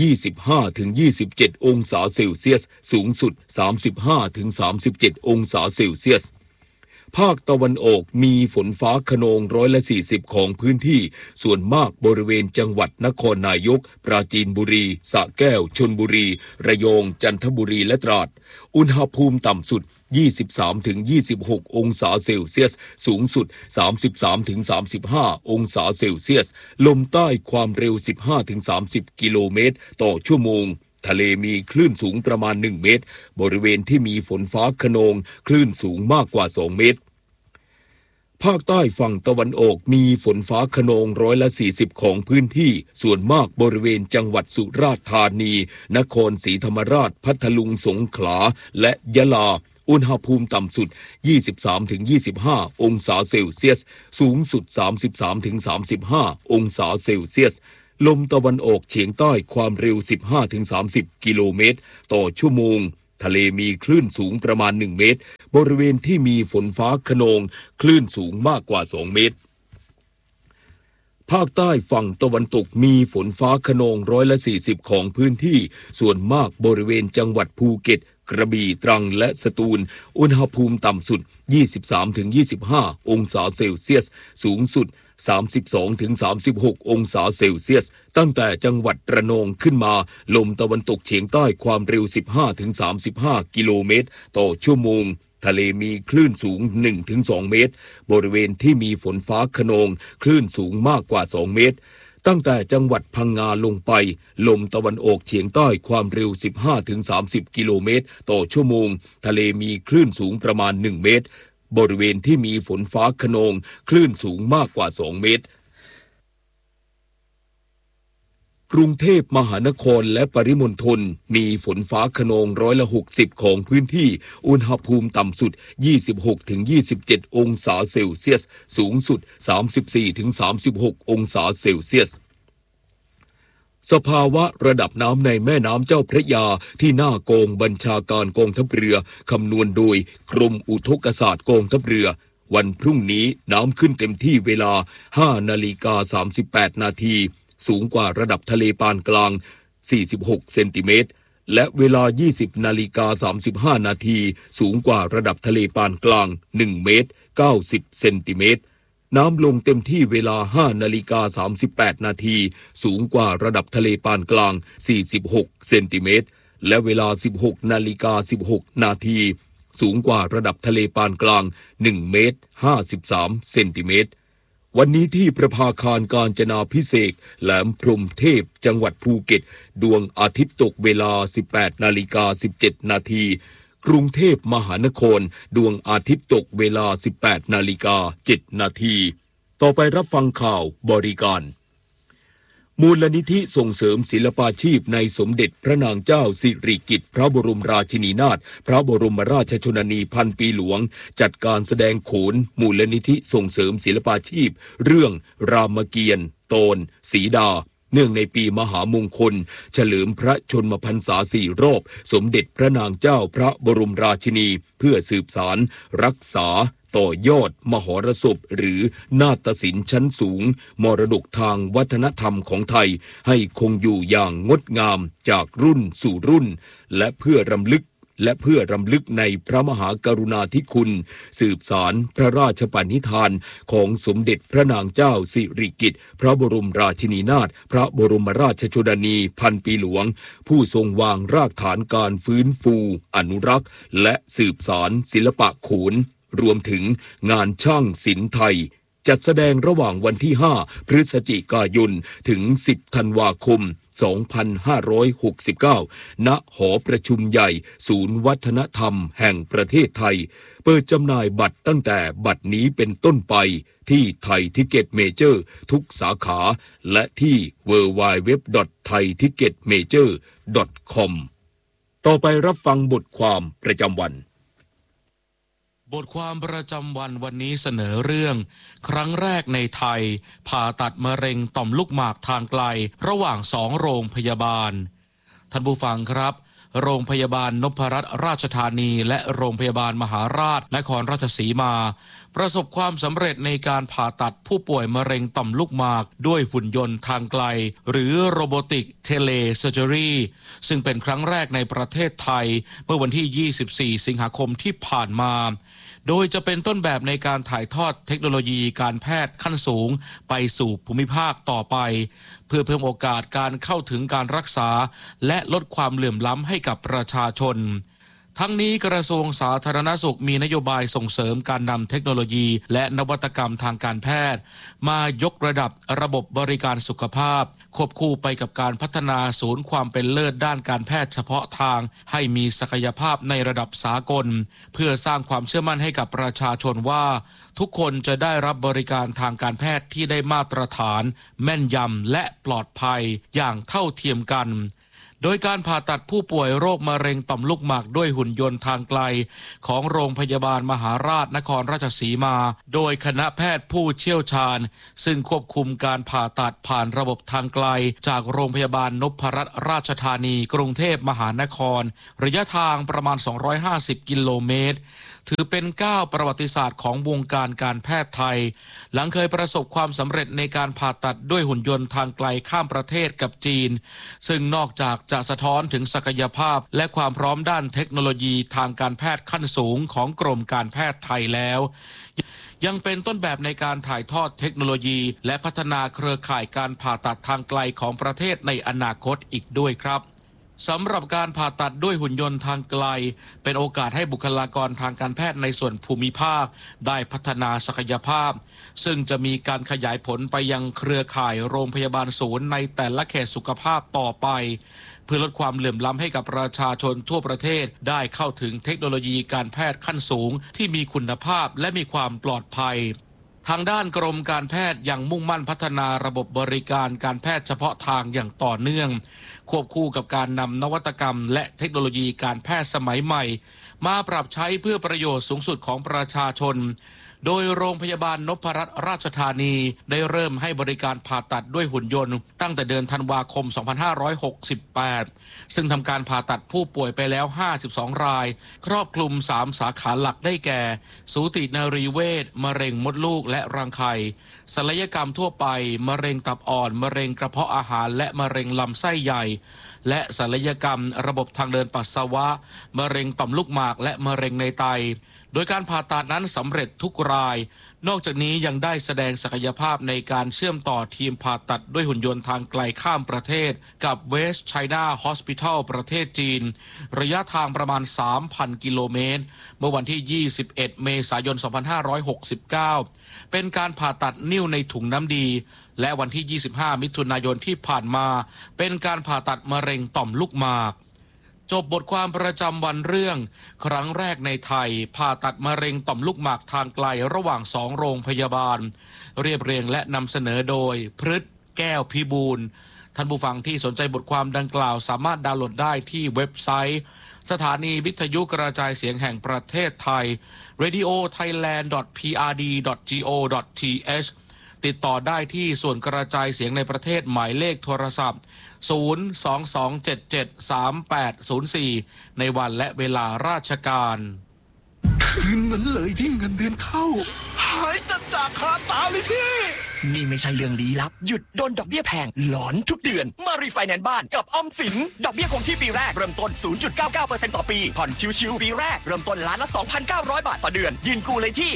25-27 องศาเซลเซียสสูงสุด 35-37 องศาเซลเซียสภาคตะวันออกมีฝนฟ้าคะนอง40%ของพื้นที่ส่วนมากบริเวณจังหวัดนครนายกปราจีนบุรีสระแก้วชลบุรีระยองจันทบุรีและตราดอุณหภูมิต่ำสุด 23-26 องศาเซลเซียสสูงสุด 33-35 องศาเซลเซียสลมใต้ความเร็ว 15-30 กิโลเมตรต่อชั่วโมงทะเลมีคลื่นสูงประมาณ1เมตรบริเวณที่มีฝนฟ้าคะนองคลื่นสูงมากกว่า2เมตรภาคใต้ฝั่งตะวันออกมีฝนฟ้าคะนอง40%ของพื้นที่ส่วนมากบริเวณจังหวัดสุราษฎร์ธานีนครศรีธรรมราชพัทลุงสงขลาและยะลาอุณหภูมิต่ำสุด 23-25 องศาเซลเซียสสูงสุด 33-35 องศาเซลเซียสลมตะวันออกเฉียงใต้ความเร็ว 15-30 กิโลเมตรต่อชั่วโมงทะเลมีคลื่นสูงประมาณ1เมตรบริเวณที่มีฝนฟ้าคะนองคลื่นสูงมากกว่า2เมตรภาคใต้ฝั่งตะวันตกมีฝนฟ้าคะนอง40%ของพื้นที่ส่วนมากบริเวณจังหวัดภูเก็ตกระบี่ตรังและสตูลอุณหภูมิต่ำสุด 23-25 องศาเซลเซียสสูงสุด 32-36 องศาเซลเซียสตั้งแต่จังหวัดระนองขึ้นมาลมตะวันตกเฉียงใต้ความเร็ว 15-35 กิโลเมตรต่อชั่วโมงทะเลมีคลื่นสูง 1-2 เมตรบริเวณที่มีฝนฟ้าคะนองคลื่นสูงมากกว่า2เมตรตั้งแต่จังหวัดพังงาลงไปลมตะวันออกเฉียงใต้ความเร็ว 15-30 กิโลเมตรต่อชั่วโมงทะเลมีคลื่นสูงประมาณ1เมตรบริเวณที่มีฝนฟ้าคะนองคลื่นสูงมากกว่า2เมตรกรุงเทพมหานครและปริมณฑลมีฝนฟ้าคะนอง60%ของพื้นที่อุณหภูมิต่ำสุด 26-27 องศาเซลเซียสสูงสุด 34-36 องศาเซลเซียสสภาวะระดับน้ำในแม่น้ำเจ้าพระยาที่หน้ากองบัญชาการกองทัพเรือคำนวณโดยกรมอุทกศาสตร์กองทัพเรือวันพรุ่งนี้น้ำขึ้นเต็มที่เวลา 5:38 นาทีสูงกว่าระดับทะเลปานกลาง46เซนติเมตรและเวลา 20:35 นาทีสูงกว่าระดับทะเลปานกลาง1เมตร90เซนติเมตรน้ำลงเต็มที่เวลา 5:38 นาทีสูงกว่าระดับทะเลปานกลาง46เซนติเมตรและเวลา 16:16 นาทีสูงกว่าระดับทะเลปานกลาง1เมตร53เซนติเมตรวันนี้ที่ประภาคารกาญจนาภิเษกแหลมพรหมเทพจังหวัดภูเก็ตดวงอาทิตย์ตกเวลา 18:17 นาทีกรุงเทพมหานครดวงอาทิตย์ตกเวลา 18:07 นาทีต่อไปรับฟังข่าวบริการมูลนิธิส่งเสริมศิลปาชีพในสมเด็จพระนางเจ้าสิริกิติ์พระบรมราชินีนาถพระบรมราชชนนีพันปีหลวงจัดการแสดงโขนมูลนิธิส่งเสริมศิลปาชีพเรื่องรามเกียรติ์โตนสีดาเนื่องในปีมหามงคลเฉลิมพระชนมพรรษา4 รอบสมเด็จพระนางเจ้าพระบรมราชินีเพื่อสืบสานรักษาต่อยอดมหรสพหรือนาฏศิลป์ชั้นสูงมรดกทางวัฒนธรรมของไทยให้คงอยู่อย่างงดงามจากรุ่นสู่รุ่นและเพื่อรำลึกในพระมหากรุณาธิคุณสืบสานพระราชปณิธานของสมเด็จพระนางเจ้าสิริกิติ์พระบรมราชินีนาถพระบรมราชชนนีพันปีหลวงผู้ทรงวางรากฐานการฟื้นฟูอนุรักษ์และสืบสานศิลปะโขนรวมถึงงานช่างศิลป์ไทยจัดแสดงระหว่างวันที่ 5 พฤศจิกายนถึง 10 ธันวาคม 2569 ณ หอประชุมใหญ่ศูนย์วัฒนธรรมแห่งประเทศไทยเปิดจำหน่ายบัตรตั้งแต่บัดนี้เป็นต้นไปที่ไทยทิกเก็ตเมเจอร์ทุกสาขาและที่ www.thaiticketmajor.com ต่อไปรับฟังบทความประจำวันบทความประจำวันวันนี้เสนอเรื่องครั้งแรกในไทยผ่าตัดมะเร็งต่อมลูกหมากทางไกลระหว่าง2 โรงพยาบาลท่านผู้ฟังครับโรงพยาบาลนพรัตน์ราชธานีและโรงพยาบาลมหาราชนครราชสีมาประสบความสำเร็จในการผ่าตัดผู้ป่วยมะเร็งต่อมลูกหมากด้วยหุ่นยนต์ทางไกลหรือโรบอติกเทเลเซอร์เจอรี่ซึ่งเป็นครั้งแรกในประเทศไทยเมื่อวันที่24 สิงหาคมที่ผ่านมาโดยจะเป็นต้นแบบในการถ่ายทอดเทคโนโลยีการแพทย์ขั้นสูงไปสู่ภูมิภาคต่อไปเพื่อเพิ่มโอกาสการเข้าถึงการรักษาและลดความเหลื่อมล้ำให้กับประชาชนทั้งนี้กระทรวงสาธารณสุขมีนโยบายส่งเสริมการนำเทคโนโลยีและนวัตกรรมทางการแพทย์มายกระดับระบบบริการสุขภาพควบคู่ไปกับการพัฒนาศูนย์ความเป็นเลิศด้านการแพทย์เฉพาะทางให้มีศักยภาพในระดับสากลเพื่อสร้างความเชื่อมั่นให้กับประชาชนว่าทุกคนจะได้รับบริการทางการแพทย์ที่ได้มาตรฐานแม่นยำและปลอดภัยอย่างเท่าเทียมกันโดยการผ่าตัดผู้ป่วยโรคมะเร็งต่อมลูกหมากด้วยหุ่นยนต์ทางไกลของโรงพยาบาลมหาราชนครราชสีมาโดยคณะแพทย์ผู้เชี่ยวชาญซึ่งควบคุมการผ่าตัดผ่านระบบทางไกลจากโรงพยาบาลนพรัตน์ราชธานีกรุงเทพมหานครระยะทางประมาณ250กิโลเมตรถือเป็นก้าวประวัติศาสตร์ของวงการการแพทย์ไทยหลังเคยประสบความสำเร็จในการผ่าตัดด้วยหุ่นยนต์ทางไกลข้ามประเทศกับจีนซึ่งนอกจากจะสะท้อนถึงศักยภาพและความพร้อมด้านเทคโนโลยีทางการแพทย์ขั้นสูงของกรมการแพทย์ไทยแล้วยังเป็นต้นแบบในการถ่ายทอดเทคโนโลยีและพัฒนาเครือข่ายการผ่าตัดทางไกลของประเทศในอนาคตอีกด้วยครับสำหรับการผ่าตัดด้วยหุ่นยนต์ทางไกลเป็นโอกาสให้บุคลากรทางการแพทย์ในส่วนภูมิภาคได้พัฒนาศักยภาพซึ่งจะมีการขยายผลไปยังเครือข่ายโรงพยาบาลศูนย์ในแต่ละเขตสุขภาพต่อไปเพื่อลดความเหลื่อมล้ำให้กับประชาชนทั่วประเทศได้เข้าถึงเทคโนโลยีการแพทย์ขั้นสูงที่มีคุณภาพและมีความปลอดภัยทางด้านกรมการแพทย์ยังมุ่งมั่นพัฒนาระบบบริการการแพทย์เฉพาะทางอย่างต่อเนื่องควบคู่กับการนำนวัตกรรมและเทคโนโลยีการแพทย์สมัยใหม่มาปรับใช้เพื่อประโยชน์สูงสุดของประชาชนโดยโรงพยาบาลนพรัตน์ราชธานีได้เริ่มให้บริการผ่าตัดด้วยหุ่นยนต์ตั้งแต่เดือนธันวาคม 2568 ซึ่งทำการผ่าตัดผู้ป่วยไปแล้ว 52 รายครอบคลุม 3 สาขาหลักได้แก่สูตินรีเวชมะเร็งมดลูกและรังไข่ศัลยกรรมทั่วไปมะเร็งตับอ่อนมะเร็งกระเพาะอาหารและมะเร็งลำไส้ใหญ่และศัลยกรรมระบบทางเดินปัสสาวะมะเร็งต่อมลูกหมากและมะเร็งในไตโดยการผ่าตัดนั้นสำเร็จทุกรายนอกจากนี้ยังได้แสดงศักยภาพในการเชื่อมต่อทีมผ่าตัดด้วยหุ่นยนต์ทางไกลข้ามประเทศกับ West China Hospital ประเทศจีนระยะทางประมาณ 3,000 กิโลเมตรเมื่อวันที่ 21 เมษายน 2569 เป็นการผ่าตัดนิ่วในถุงน้ำดีและวันที่ 25 มิถุนายนที่ผ่านมาเป็นการผ่าตัดมะเร็งต่อมลูกหมากจบบทความประจำวันเรื่องครั้งแรกในไทยผ่าตัดมะเร็งต่อมลูกหมากทางไกลระหว่าง2โรงพยาบาลเรียบเรียงและนำเสนอโดยพฤทธิ์แก้วพิบูลท่านผู้ฟังที่สนใจบทความดังกล่าวสามารถดาวน์โหลดได้ที่เว็บไซต์สถานีวิทยุกระจายเสียงแห่งประเทศไทย radiothailand.prd.go.th ติดต่อได้ที่ส่วนกระจายเสียงในประเทศหมายเลขโทรศัพท์ 022773804 ในวันและเวลาราชการคืนนั้นเลยที่เงินเดือนเข้าหายจัดจากคาตาเลยพี่นี่ไม่ใช่เรื่องลี้ลับหยุดโดนดอกเบี้ยแพงหลอนทุกเดือนมารีไฟแนนซ์บ้านกับออมสินดอกเบี้ยคงที่ปีแรกเริ่มต้น 0.99% ต่อปีผ่อนชิวๆปีแรกเริ่มต้นล้านละ 2,900 บาทต่อเดือนยืนกู้เลยที่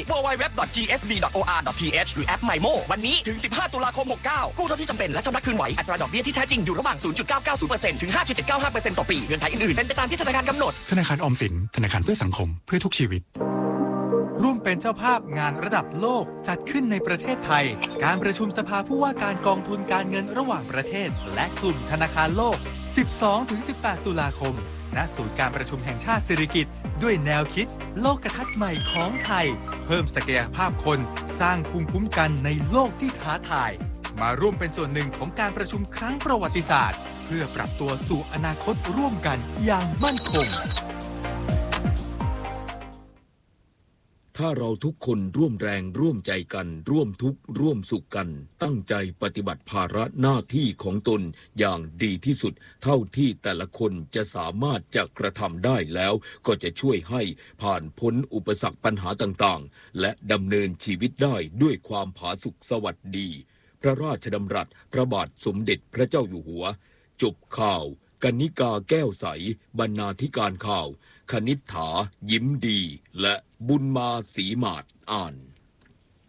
www.gsb.or.th หรือแอป MyMo วันนี้ถึง15ตุลาคม69กู้เท่าที่จำเป็นและชำระคืนไหวอัตราดอกเบี้ยที่แท้จริงอยู่ระหว่าง 0.990% ถึง 5.795% ต่อปีเงื่อนไขอื่นๆเป็นไปตามที่ธนาคารกำหนดธนาคารออมสินธนาคารเพื่อสังคมเพื่อทุกชีวิตร่วมเป็นเจ้าภาพงานระดับโลกจัดขึ้นในประเทศไทยการประชุมสภาผู้ว่าการกองทุนการเงินระหว่างประเทศและกลุ่มธนาคารโลก 12-18 ตุลาคมณศูนย์การประชุมแห่งชาติสิริกิติ์ด้วยแนวคิดโลกทัศน์ใหม่ของไทยเพิ่มศักยภาพคนสร้างภูมิคุ้มกันในโลกที่ท้าทายมาร่วมเป็นส่วนหนึ่งของการประชุมครั้งประวัติศาสตร์เพื่อปรับตัวสู่อนาคตร่วมกันอย่างมั่นคงถ้าเราทุกคนร่วมแรงร่วมใจกันร่วมทุกข์ร่วมสุขกันตั้งใจปฏิบัติภาระหน้าที่ของตนอย่างดีที่สุดเท่าที่แต่ละคนจะสามารถจะกระทำได้แล้วก็จะช่วยให้ผ่านพ้นอุปสรรคปัญหาต่างๆและดำเนินชีวิตได้ด้วยความผาสุกสวัสดีพระราชดำรัสพระบาทสมเด็จพระเจ้าอยู่หัวจบข่าวกนิกาแก้วใสบรรณาธิการข่าวคณิษฐายิ้มดีและบุญมาศรีหมาดอ่าน